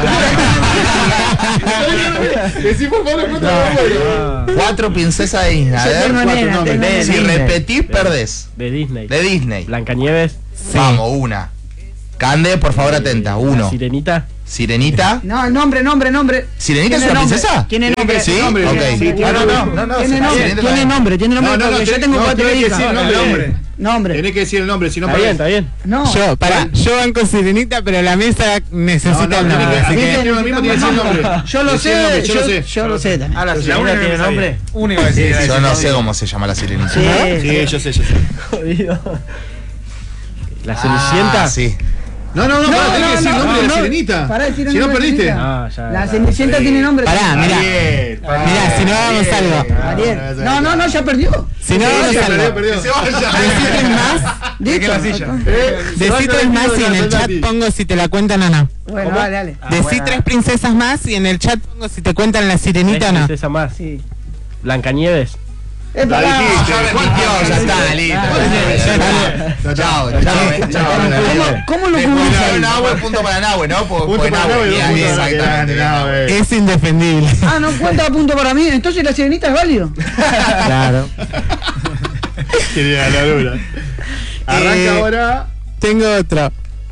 Decí por favor cuatro. Cuatro princesas de Disney. A Yo ver, tengo cuatro nena, nombres. tengo Si nena. repetís, De- perdés. De Disney. De Disney. Blancanieves. Vamos, una. Cande, por favor, atenta. La Uno. Sirenita. Sirenita. No, nombre, nombre, nombre. ¿Sirenita es ¿Tiene una nombre? princesa? ¿Tiene nombre? Sí, nombre, ok. sí, tiene No, no, nombre. no, no, no, Tiene sí, nombre, Sirenita tiene también. nombre, tiene nombre, No, no, no, porque yo te- tengo no, cuatro tiene que hijas. decir el nombre. Nombre. Nombre. Tenés que decir el nombre, si no Está bien, perdés. está bien. No. Yo, pará, yo banco Sirenita, pero la mesa necesita No, el no, tiene nombre. que- así tiene que- que- mismo tiene que decir el nombre. Yo lo Decí el sé, nombre, yo yo lo sé. yo lo sé también. Ah, la La Sirenita única que tiene me sabía. nombre. Único que decir. Yo no sé cómo se llama la sirenita. Sí, Sí, yo sé, yo sé. Jodido. La Cenicienta. Ah, sí. No, no, no, No, pará, tenés no, que decir el no, nombre de la no. sirenita. Pará de decir el Si no nombre de la perdiste. sirenita. Ah, ya. La ya. Cenicienta tiene nombre. Pará, mirá. Ariel, Mirá, si no hagamos algo. Ariel. No, no, no, ya perdió. Si no hagamos Sí, perdió, algo. perdió. Decí tres más. Listo. la silla. Decí tres más y en el chat pongo si te la cuentan o no. Bueno, dale, dale. Ah, Decí bueno. tres princesas más y en el chat pongo si te cuentan la sirenita o no. Princesa más. Sí. Blancanieves. Es La para. dijiste. Ya me mintió, ya está, listo. Chao, chao, chao. ¿Cómo, cómo lo Después cubrimos de ahí? Nahue, punto para Nahue, ¿no? Por- Punto por para Nahue, Nahue, y dos ahí, puntos para exactamente. Nahue. Es indefendible. Ah, no cuenta punto para mí. Entonces la sirenita es válido. Claro. Quería la luna. Arranca Eh, ahora. Tengo otro.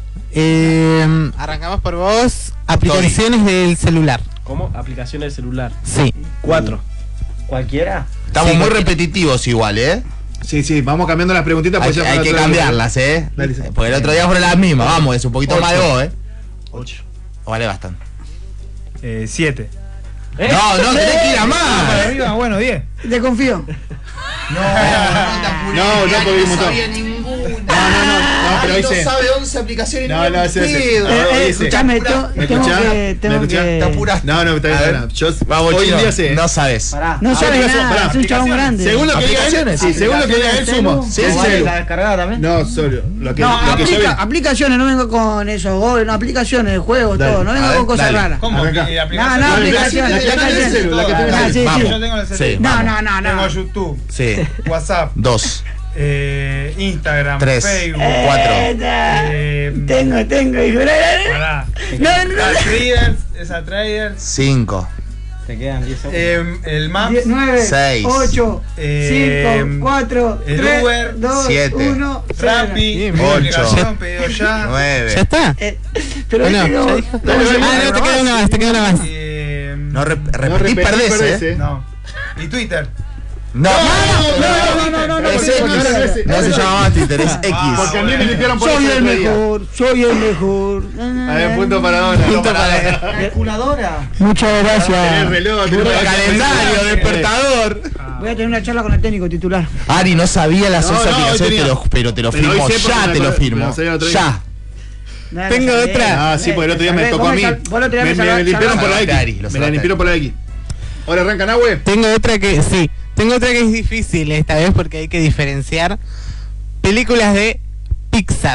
Eh, arrancamos por vos. Aplicaciones del celular. ¿Cómo? Aplicaciones de celular. Sí. Cuatro. ¿Cualquiera? Estamos Sí, muy porque- repetitivos igual, ¿eh? Sí, sí, vamos cambiando las preguntitas. Hay, pues ya hay para que otra- cambiarlas, ¿eh? Dale, sí. Porque el otro día fueron las mismas. Vamos, es un poquito Ocho. más de vos, ¿eh? Ocho. Vale, bastante. Eh, siete. No, no, tenés que ir a Para más. arriba, bueno, diez. Desconfío. No, No, no, porque hay un montón. No, no, no, no, pero Ay, dice. no sabe once aplicaciones. No, no, ese, ese. pedo. No, Eh, eh, dice. escuchame, Apura. to- ¿Me tengo escuchás? que. ¿Me Tengo escuchás? Te que. apuraste. No, no, está A bien. ver. está bien. Yo Vamos, hoy en chino, día sé. no sabes. Pará. No sabe aplicación, nada, pará. es un chabón grande. Según lo que diga él, Aplicaciones. sí, según lo que diga él Aplicaciones, sumo. celu. Sí, ¿Cómo sí. vale ¿La descargada también? No, solo. Lo que, No, lo que yo vi. aplica- aplicaciones, no vengo con eso, goles, no, aplicaciones, juegos, Dale. todo, no vengo A ver, con cosas dale. raras. ¿Cómo? Arranca. ¿Y No, aplicación? no, La que aplicaciones, la que tenés en el aplicaciones. celu, la que tenés en Ah, el sí, celu. sí. Yo tengo el Sí. celular. No, vamos. no, no, Tengo no. YouTube, Sí. WhatsApp, Dos. eh, Instagram, Tres. Facebook. Cuatro. eh, Tengo, tengo, hijo. pará. No, no, no. Ah, Traders, esa Traders. Cinco. Te quedan diez segundos. Eh, el Maps. diez, nueve, Seis. ocho, Eh, cinco, cuatro, el tres, Uber, dos, siete, uno, Rappi, Bien, mi ocho, aplicación, pedido ya. Nueve. ¿Ya está? Eh, pero Bueno, este no- ya dijo. no, Ah, no, no, te queda una más, te queda una más. Eh, No rep- No repetís, repetís, perdés, perdés, ¿eh? eh. no. Y Twitter. No, no, no, no, no, no, Es porque- X. no, no, ese- No se llama más Twitter, es X. Porque a mí me limpiaron por Soy eso el otro día. mejor, soy el mejor. A ver, punto para ahora. Punto para Calculadora. Muchas Tenés gracias. reloj, tenés calendario, despertador. Voy a tener una charla con el técnico titular. Ari, no sabía las No, once no, hoy aplicaciones, tenía. te lo- pero te lo Pero hoy firmo. sé porque Ya me te lo acordé, firmo. me lo sabía el otro día. Ya. No, Tengo no sabés. otra. Ah, sí, porque el otro día me Sabés, tocó a vos mí. me sal- vos el otro día Me me me salvaste- limpiaron por la salvaste, Ari, X. lo Me la salvaste. limpiaron por la X. Ahora arranca Nahue. Tengo otra que, sí, tengo otra que es difícil esta vez porque hay que diferenciar películas de Pixar.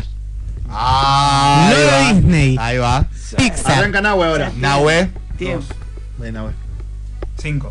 Ah, No ahí de va. Disney. Ahí va. Pixar. Arranca Nahue ahora. Nahue. Tiempo. Ven, Nahue. Cinco.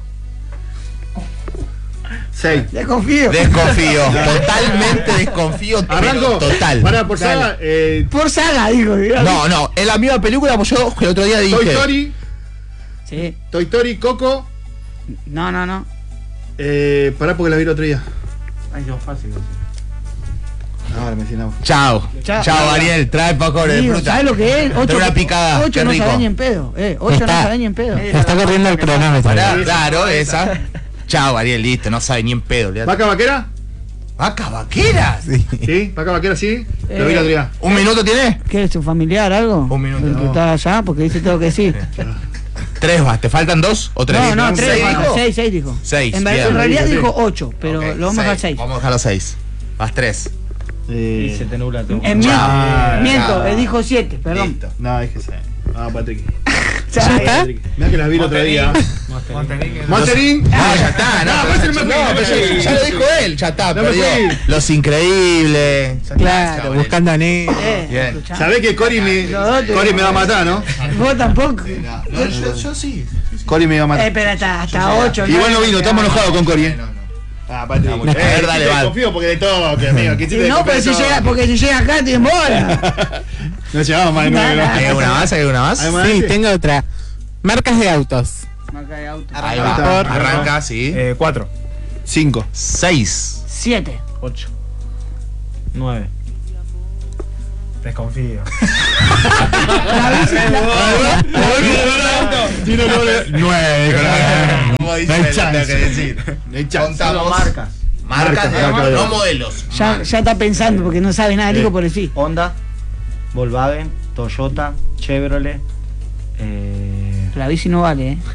seis. Desconfío. Desconfío. Totalmente desconfío. pero Arranco. Total. Para por Dale. saga. Eh, Por saga, digo. No, no, es la misma película, pues yo el otro día dije. Toy Story. Sí. Toy Story, Coco. No, no, no. Eh, pará porque la vi el otro día. Ay, no, fácil. Ahora me decís Nahue. Chao. Chao. Chao, Ariel. Trae poco de Digo, fruta. ¿sabes lo que es? Trae una picada. Ocho qué no rico. saben ni en pedo. Eh, ocho no Está- saben ni en pedo. Está corriendo el cronómetro. Pará, claro, esa. Chao, Ariel, listo. No sabe ni en pedo. olvidate. ¿Vaca vaquera? ¿Vaca vaquera? Sí. ¿Vaca vaquera sí? Lo vi el otro día. ¿Un minuto tiene? ¿Qué es su familiar, algo? Un minuto. El que No. está allá, porque dice todo que sí. Tres vas. ¿Te faltan dos o tres? No, no, tres, ¿Seis dijo? dijo? seis, seis dijo. Seis, En, ver- bien. en realidad Sí, sí. dijo ocho, pero Ok, lo vamos a dejar seis. Vamos a dejar los seis. Vas tres. Eh, Y se te nubla todo. En miento, Chao. miento, Chao. él dijo siete, perdón. Listo. No, dije seis. Ah, Patrick. ¿Ya está? Mira que las vi el otro día. Montenegro. Monterín. No, ya está, no, No, pero pues ya, el no, Monterín, pero ya- sí. ya lo dijo él, ya está, No me perdió. fui. Los Increíbles. Ya está, Claro, chao, buscando a Nemo. Eh, Bien. escuchá. ¿Sabés que Cory me, Cory me va a matar, no? Vos tampoco. No, yo, yo sí. Cory me va a Eh, matar. pero hasta, hasta ocho. Igual no vino, estamos enojados con Cory. No, eh. no. Ah, Patrick. A ver, dale, va. Confío porque de toque, amigo. Sí, no, pero si llega, porque si llega acá, tiene bola. No llegamos más de nueve. ¿Hay alguna más? ¿Hay alguna más? ¿Hay más? Sí, tengo otra. Marcas de autos. Marca de auto. Ahí Arranca. va. Arranca, sí. Eh, cuatro. Cinco. Seis. Siete. ocho. nueve. Desconfío. Nueve. Como dice, No hay tengo chance. que decir. No hay chance. Contamos. Solo marcas. Marcas, Marcas, digamos, marcas. no modelos. Ya, Marcas. ya está pensando porque no sabe nada, digo por decir. Honda, Volkswagen, Toyota, Chevrolet. Eh, La bici no vale, eh.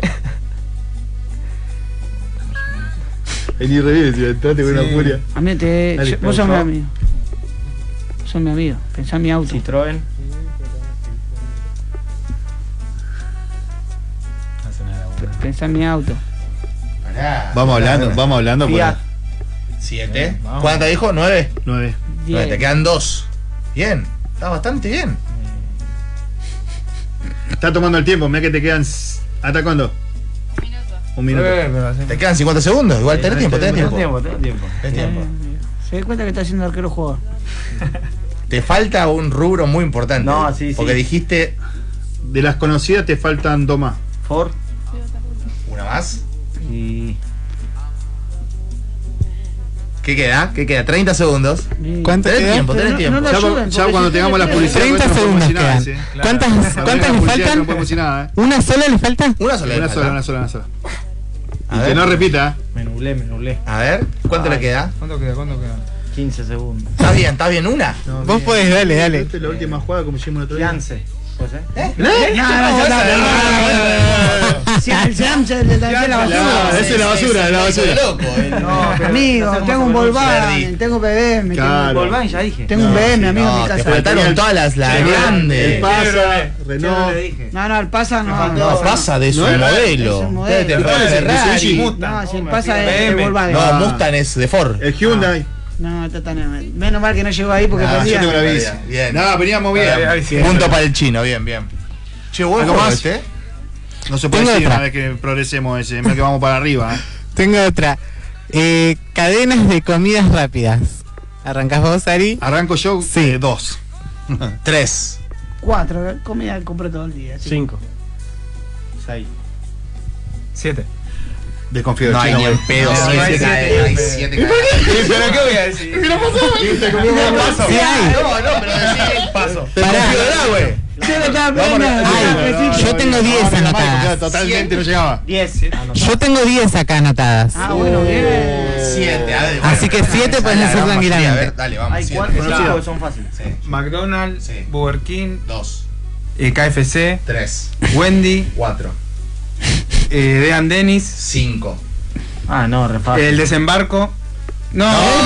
Vení re bien, si entraste con una furia. A mí te. Dale, yo- vos sos mi Peugeot. amigo. Sos mi amigo. Pensá en mi auto. Citroën. Pensá en mi auto. Pará. Vamos hablando, vamos hablando. Fiat. Siete. Vamos. ¿Cuántas dijo? Nueve. Nueve. Nueve, te Diez. quedan dos. Bien. Está bastante bien. Está tomando el tiempo, mira que te quedan. ¿Hasta cuándo? Un minuto. Te quedan cincuenta segundos. Igual tenés tiempo, tenés tiempo. tiempo, tenés tiempo. Tenés tiempo. Se da cuenta que está haciendo arquero jugador. Te falta un rubro muy importante. No, sí, sí. Porque dijiste De las conocidas te faltan dos más. Ford una más. y. ¿Qué queda? ¿Qué queda? treinta segundos. ¿Cuánto Tenés queda? tiempo, tenés no- tiempo. no lo Ya, ayuden, ya porque cuando si tengamos la tiene- publicidad, treinta no podemos segundos decir nada, quedan. sí. ¿Cuántas, Cuando ¿cuántas venga la le publicidad faltan? No podemos decir nada, ¿eh? ¿Una sola le falta? Una sola. Una le sola, falta. una sola, una sola. A Y ver. que no repita, ¿eh? Me nublé, me nublé. A ver, ¿cuánto Ay. le queda? ¿Cuánto queda? ¿Cuánto queda? quince segundos. ¿Está bien? ¿Está bien una? Vos podés, dale, dale. Esta es la última jugada como hicimos el otro día. Fiance. ¿Puede ser? ¿Eh? No, no, ya está. Si al Sam se le dañó la No, basura. esa es la basura, es la basura. Loco, eh. No, pero Amigo, no sé cómo tengo un se pronuncia. Volkswagen, tengo B B M, Claro. Volkswagen ya dije. tengo un B M, amigo, en No, mi te casa. faltaron todas las, las El grandes. Pasa, Chevrolet Renault. dije. No, no, el pasa no. faltó- No, No, pasa de su No es- modelo. es un modelo. Te falta ¿Cuál es el Ferrari. Mitsubishi? no, si el pasa es de B M. Volkswagen. No, Ah. Mustang es de Ford. El Hyundai. No, está tan. Menos mal que no llegó ahí porque Ah, Yo perdía. tengo la bici. Bien. No, veníamos bien. Punto para el chino, bien, bien. Che, ¿vos ¿Algo juego más? este? No se puede Tengo decir otra. una vez que progresemos ese. Mira que vamos para arriba. ¿eh? Tengo otra. Eh, cadenas de comidas rápidas. ¿Arrancás vos, Ari? Arranco yo. Sí. eh, dos. Tres. Cuatro, comida que compro todo el día. sí. cinco. seis. Siete. Desconfío del No hay chino, ni en güey. pedo. No, siete no hay siete, cadenas, hay pero- siete ¿Pero cadenas. qué voy a decir? Sí hay. No, no, pero decí paso. Te Pará. confío del agua. Yo no estaba Vamos a- peleando, Ay, estaba no, no, preciso. Yo tengo diez Vamos a la anotadas. mano, porque totalmente no llegaba. diez. Yo tengo diez acá anotadas. Ah, bueno, bien. Siete. a ver, Así que siete esa podés es la hacer gran mayoría. tranquilamente. A ver, dale, vamos. Hay siete. cuatro Conocido. cinco que son fáciles. Sí. McDonald's, Sí. Burger King, Dos. eh, K F C, Tres. Wendy, Cuatro. eh, Dean Dennis, Cinco. Ah, no, re fácil. el desembarco. No,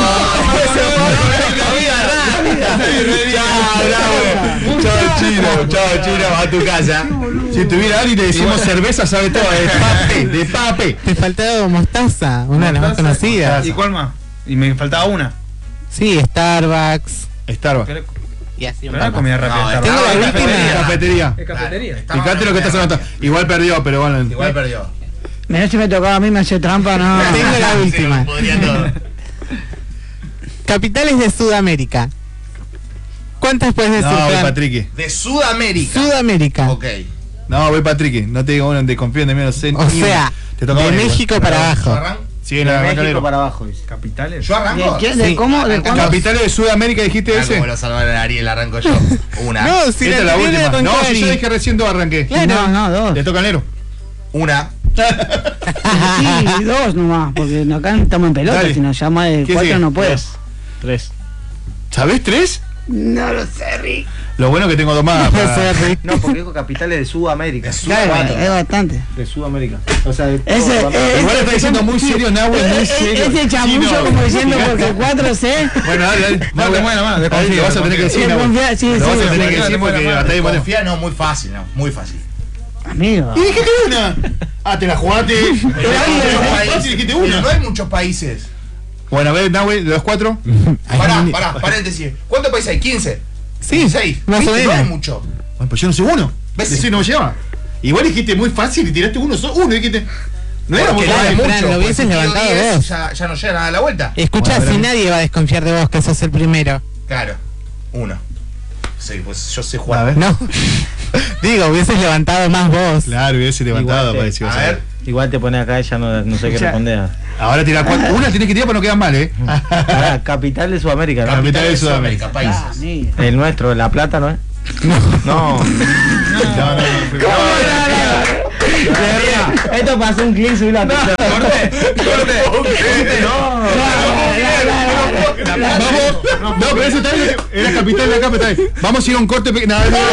Chao, chino. Chao, chino. A tu casa. Si tuviera Ari, le decimos cerveza, sabe todo. De pape, de pape. Te faltaba mostaza, una de las más conocidas. ¿Y cuál más? Y me faltaba una. Sí, Starbucks. Starbucks. Pero Y así no era comida rápida. No, Starbucks. Tengo la Ah, última. cafetería. Cafetería. Es cafetería. Está Fíjate mal, lo que estás bien. anotando. Igual perdió, pero bueno. Igual perdió. Mirá si me tocaba a mí, me hace trampa, no. Tengo la última. Sí, podría todo. Capitales de Sudamérica. ¿Cuántas puedes decir, No, voy Fran? Patricky. De Sudamérica. Sudamérica. Ok. No, voy Patricky. No te digo uno, desconfío de mí, no sé. O ni sea, una. Te toca de a vos, México Nico. para ¿Yo abajo. arranco? Sí, De la México México para abajo, dice. Capitales. ¿Yo arranco? ¿De quién? ¿De Sí. cómo? ¿De Arrancamos. cuándo? Capitales de Sudamérica, dijiste Ah, ese. como lo salvaron a Ariel, arranco yo. Una. No, si Esta es la la tiene última. con No, si Cari. yo dije recién dos arranqué. No, no, dos. Le toca al negro. Una. Sí, dos nomás, porque acá estamos en pelota, Dale. si nos llama de ¿Qué cuatro sigue? no puedo. Tres. ¿Sabés tres? No lo sé, Rick. Lo bueno que tengo dos más. No para- sé, Rick. No, porque dijo capitales de Sudamérica. De Claro, Sudamérica. es bastante. De Sudamérica. O sea, de todo Ese, Sudamérica. eh, Igual ese- está diciendo muy serio, Nahue, muy eh, serio. Ese chamullo Chino. como diciendo porque cuatro C. Bueno, dale, dale. No, te mueve la mano, Ahí desconfío, Lo vas a tener que desconfío. decir, Sí, Nahue. confía- sí, Lo sí, vas a sí, tener que sí, decir sí, porque sí, hasta ahí bueno. Confía, no, muy fácil, no, muy fácil. Amigo. Y dijiste una. Ah, te la jugaste. Pero no hay muchos Fácil, países. dijiste Pero una. no hay muchos países. Bueno, a ver, Nahue, de los cuatro. Pará, pará, paréntesis. ¿Cuántos países hay? ¿quince? Sí, ¿seis? más o ¿viste? No hay menos. mucho. Bueno, pues yo no sé uno. ¿Ves? Decí, no me lleva. Igual dijiste muy fácil y tiraste uno, solo uno. Dijiste. No era Porque muy dale, mucho. Fran, lo hubieses Pues, levantado tío diez vos. Ya, ya no llega a la vuelta. Escucha, Bueno, si pero- nadie va a desconfiar de vos, que sos el primero. Claro, uno. Sí, pues yo sé A jugar. ver. No. Digo, hubieses levantado más vos. Claro, hubiese levantado Igual para te- decir. A ver. Igual te pones acá y ya no, no sé qué Ya. responder. Ahora tira cuatro. Una tiene que tirar para no quedar mal, ¿eh? Pará, capital de Sudamérica, ¿no? Capital de Sudamérica. Ah, países. mira. El nuestro, La Plata, ¿no es? No. No. No, no, no. Esto pasó un clic, subí la pizza. Corte, corte. No. Vamos. No, pero eso está bien. Era capital de acá, pero está bien. Vamos a ir a un corte. pe- No, no, no.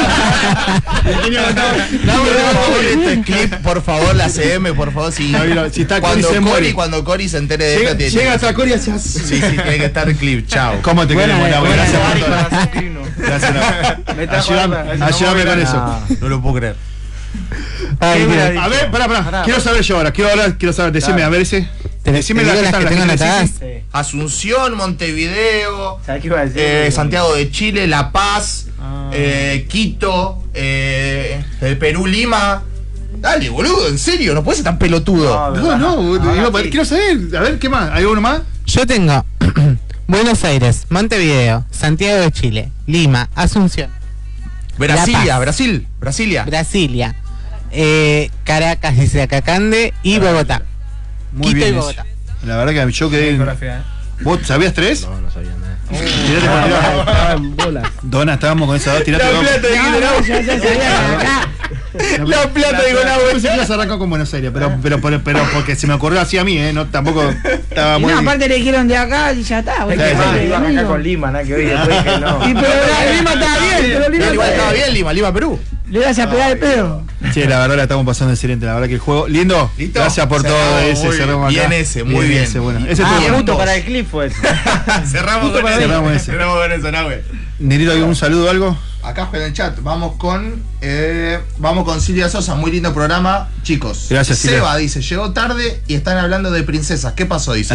No, por favor, este clip, por favor, la C M, por favor, si, No, mira, si está Cory, cuando se Cory, muere. cuando Cory se entere de Llega, esto, tiene llega hasta Corea. Sí, Sí, sí, tiene que estar el clip, chao. ¿Cómo te Buena, queremos, Nahue? buena, Gracias por buena. todo. Gracias, Nahue. Me trajo Ayúdame, algo, no ayúdame me con voy a- eso. No lo puedo creer. Ay, Dios. A ver, pará, pará. Quiero saber yo ahora. Quiero ahora, quiero saber. Decime, a ver ese. Te- Decime te la digo que las están, que las tengo que anotadas. necesites. Asunción, Montevideo, ¿Sabes qué iba a decir? eh, Santiago de Chile, La Paz, Ah. eh, Quito, eh, el Perú, Lima. Dale, boludo, en serio, no puedes ser tan pelotudo. No, no, Ahora iba a- sí. quiero saber. A ver, ¿qué más? ¿Hay uno más? Yo tengo Buenos Aires, Montevideo, Santiago de Chile, Lima, Asunción, Brasilia, Paz. Brasil, Brasilia. Brasilia, eh, Caracas y Zacacande y Bogotá. Muy Quito bien. y ese. Bogotá. La verdad que yo quedé. ¿Vos sabías tres? No, no sabía nada. Tirate con tirate. Estaba en bolas. Dona, estábamos con esas dos. Tirate La con. plata, No, no, ya, ya sabía acá. La plata, digo, la Pensé que ibas a arrancar con Buenos Aires, pero, pero, pero, pero porque se me ocurrió así a mí, ¿eh? No, tampoco estaba Y muy. no, aparte le dijeron de acá y ya está. Es bueno, que Sí, más, sí. iba a arrancar con Lima, nada que ver, y después dije no. Y pero la Lima estaba bien, pero Lima Igual estaba estaba bien. bien, Lima, Lima, Perú. Le vas a pegar el pedo. Che, la verdad la estamos pasando excelente. La verdad que el juego. Lindo. ¿Listo? Gracias por todo Cerramos ese. muy Cerramos acá. bien ese, muy bien. Ese, bueno. Ese Ah, tuvo- justo para el clip fue eso. Cerramos Justo con para eso. cerramos ese. Cerramos con eso, Nahue. Nerito, ¿algún saludo o algo? Acá en el chat, vamos con eh, vamos con Silvia Sosa, muy lindo programa, chicos. Gracias, Silvia. Seba dice, llegó tarde y están hablando de princesas. ¿Qué pasó? Dice.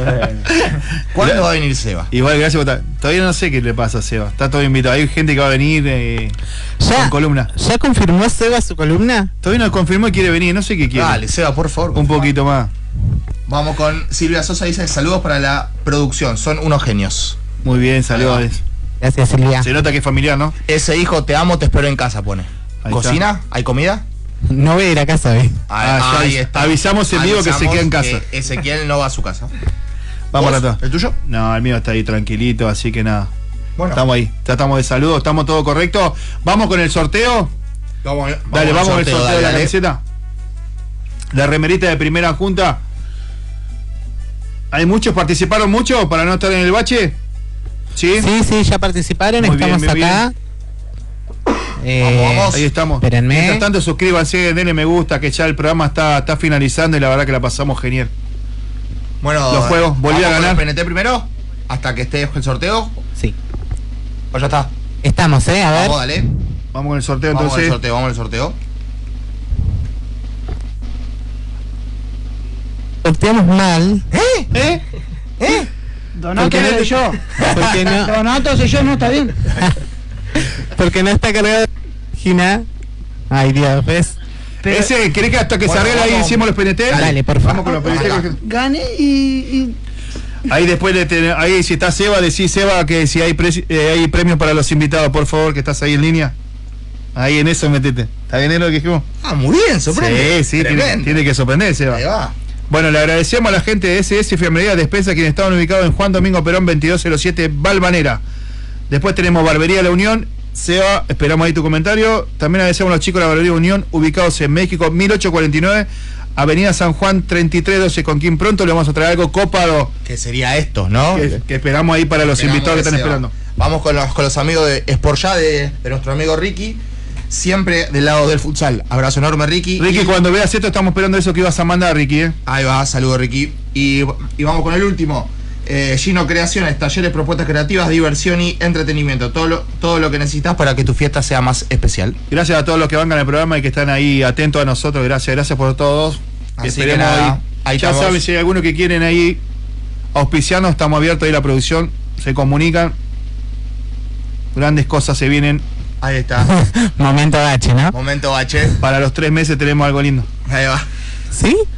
¿Cuándo va a venir Seba? Igual, gracias por estar. Todavía no sé qué le pasa a Seba. Está todo invitado. Hay gente que va a venir eh, con ¿Ya, columna. ¿Ya confirmó Seba su columna? Todavía no confirmó que quiere venir. No sé qué quiere. Dale, Seba, por favor. Un poquito más. Vamos con Silvia Sosa, dice, saludos para la producción, son unos genios. Muy bien, saludos. Gracias, Silvia. Se nota que es familiar, ¿no? Ese hijo, te amo, te espero en casa, pone. Ahí ¿Cocina? ¿Hay comida? No voy a ir a casa hoy. Ah, ya avisamos en vivo que se queda en casa. que Ezequiel no va a su casa. Vamos, ¿Vos? Rato. ¿El tuyo? No, el mío está ahí tranquilito, así que nada. Bueno, Estamos ahí. Tratamos de saludos, estamos todo correcto. Vamos con el sorteo. vamos, Dale, al vamos con el sorteo dale, de la dale. camiseta. La remerita de primera junta. ¿Hay muchos? ¿Participaron muchos para no estar en el bache? ¿Sí? Sí, sí, ya participaron, Muy bien, estamos muy acá. Eh, Vamos, vamos. Ahí estamos. Espérenme. Mientras tanto, suscríbanse, denle me gusta, que ya el programa está, está finalizando y la verdad que la pasamos genial. Bueno, Los juegos, volví a ¿vamos con ganar. el P N T primero? Hasta que esté el sorteo. Sí. ¿O ya está? Estamos, ¿eh? A ver. Vamos, dale. Vamos con el sorteo Vamos al entonces. sorteo, vamos al sorteo. Sorteamos mal. ¿Eh? ¿Eh? ¿Eh? Donato ¿Por qué no soy te- yo. Porque no, Donato soy yo, no está bien. porque no está cargada la página. Ay, Dios, ¿ves? Pero Ese, ¿querés que hasta que Bueno, se arregle ahí vamos. hicimos los P N T? Dale, por Vamos favor. con los P N T. Acá. gané y, y Ahí después de tener, ahí si está Seba, decís Seba que si hay, pre- eh, hay premios para los invitados, por favor, que estás ahí en línea. Ahí en eso metete. ¿Está bien es lo que dijimos? Ah, muy bien, sorprende. Sí, sí, tiene, Tremendo. tiene que sorprender, Seba. Ahí va. Bueno, le agradecemos a la gente de S S Enfermería Despensa, quienes estaban ubicados en Juan Domingo Perón veintidós cero siete, Balvanera. Después tenemos Barbería La Unión. Seba, esperamos ahí tu comentario. También agradecemos a los chicos de la Barbería Unión, ubicados en México mil ochocientos cuarenta y nueve, Avenida San Juan treinta y tres doce, con quien pronto le vamos a traer algo copado Que sería esto, ¿no? que, que esperamos ahí para los Esperamos invitados que están sea. esperando. Vamos con los, con los amigos de Sportja, de, de nuestro amigo Ricky. Siempre del lado del futsal. Abrazo enorme, Ricky. Ricky, Y- cuando veas esto, estamos esperando eso que ibas a mandar, Ricky, ¿eh? Ahí va, saludo, Ricky. Y, y vamos con el último. Eh, Gino Creaciones, talleres, propuestas creativas, diversión y entretenimiento. Todo lo, todo lo que necesitas para que tu fiesta sea más especial. Gracias a todos los que van al programa y que están ahí atentos a nosotros. Gracias, gracias por todos. Así Esperemos que nada, ahí. ahí Ya estamos. saben, si hay alguno que quieren ahí auspiciarnos, estamos abiertos ahí a la producción. Se comunican. Grandes cosas se vienen. Ahí está. Momento H, ¿no? Momento H. Para los tres meses tenemos algo lindo. Ahí va. ¿Sí?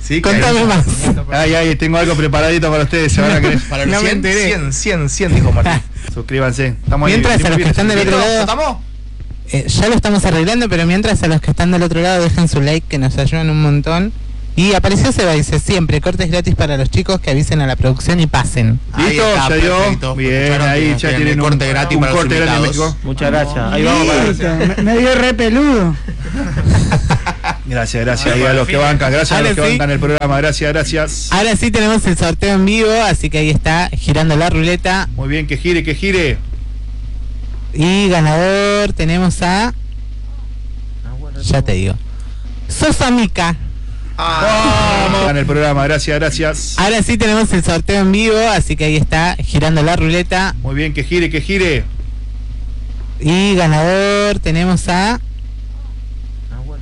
Sí, Contame más. Ay, ay, tengo algo preparadito para ustedes. Se van a querer. Para los No me cien, enteré. cien, cien, cien, dijo Martín. Suscríbanse. Estamos ahí. Mientras a los que están del otro lado, ¿Estamos? eh, ya lo estamos arreglando, pero mientras a los que están del otro lado dejen su like, que nos ayudan un montón. Y apareció Seba, dice siempre, cortes gratis para los chicos que avisen a la producción y pasen. Ahí ¿Listo? está, ¿Ya dio? perfecto. Bien, Escucharon ahí que ya tienen tienen un un corte gratis un para los corte gratis en invitados. México. Muchas gracias. Ahí vamos para Listo, me, me dio re peludo. Gracias, gracias ahí a los que bancan, gracias a Ahora los que sí. bancan el programa, gracias, gracias. Ahora sí tenemos el sorteo en vivo, así que ahí está, girando la ruleta. Muy bien, que gire, que gire. Y ganador tenemos a... Ya te digo. Sosa Mica. Vamos. En el programa, gracias, gracias. Ahora sí tenemos el sorteo en vivo, así que ahí está, girando la ruleta. Muy bien, que gire, que gire. Y ganador tenemos a...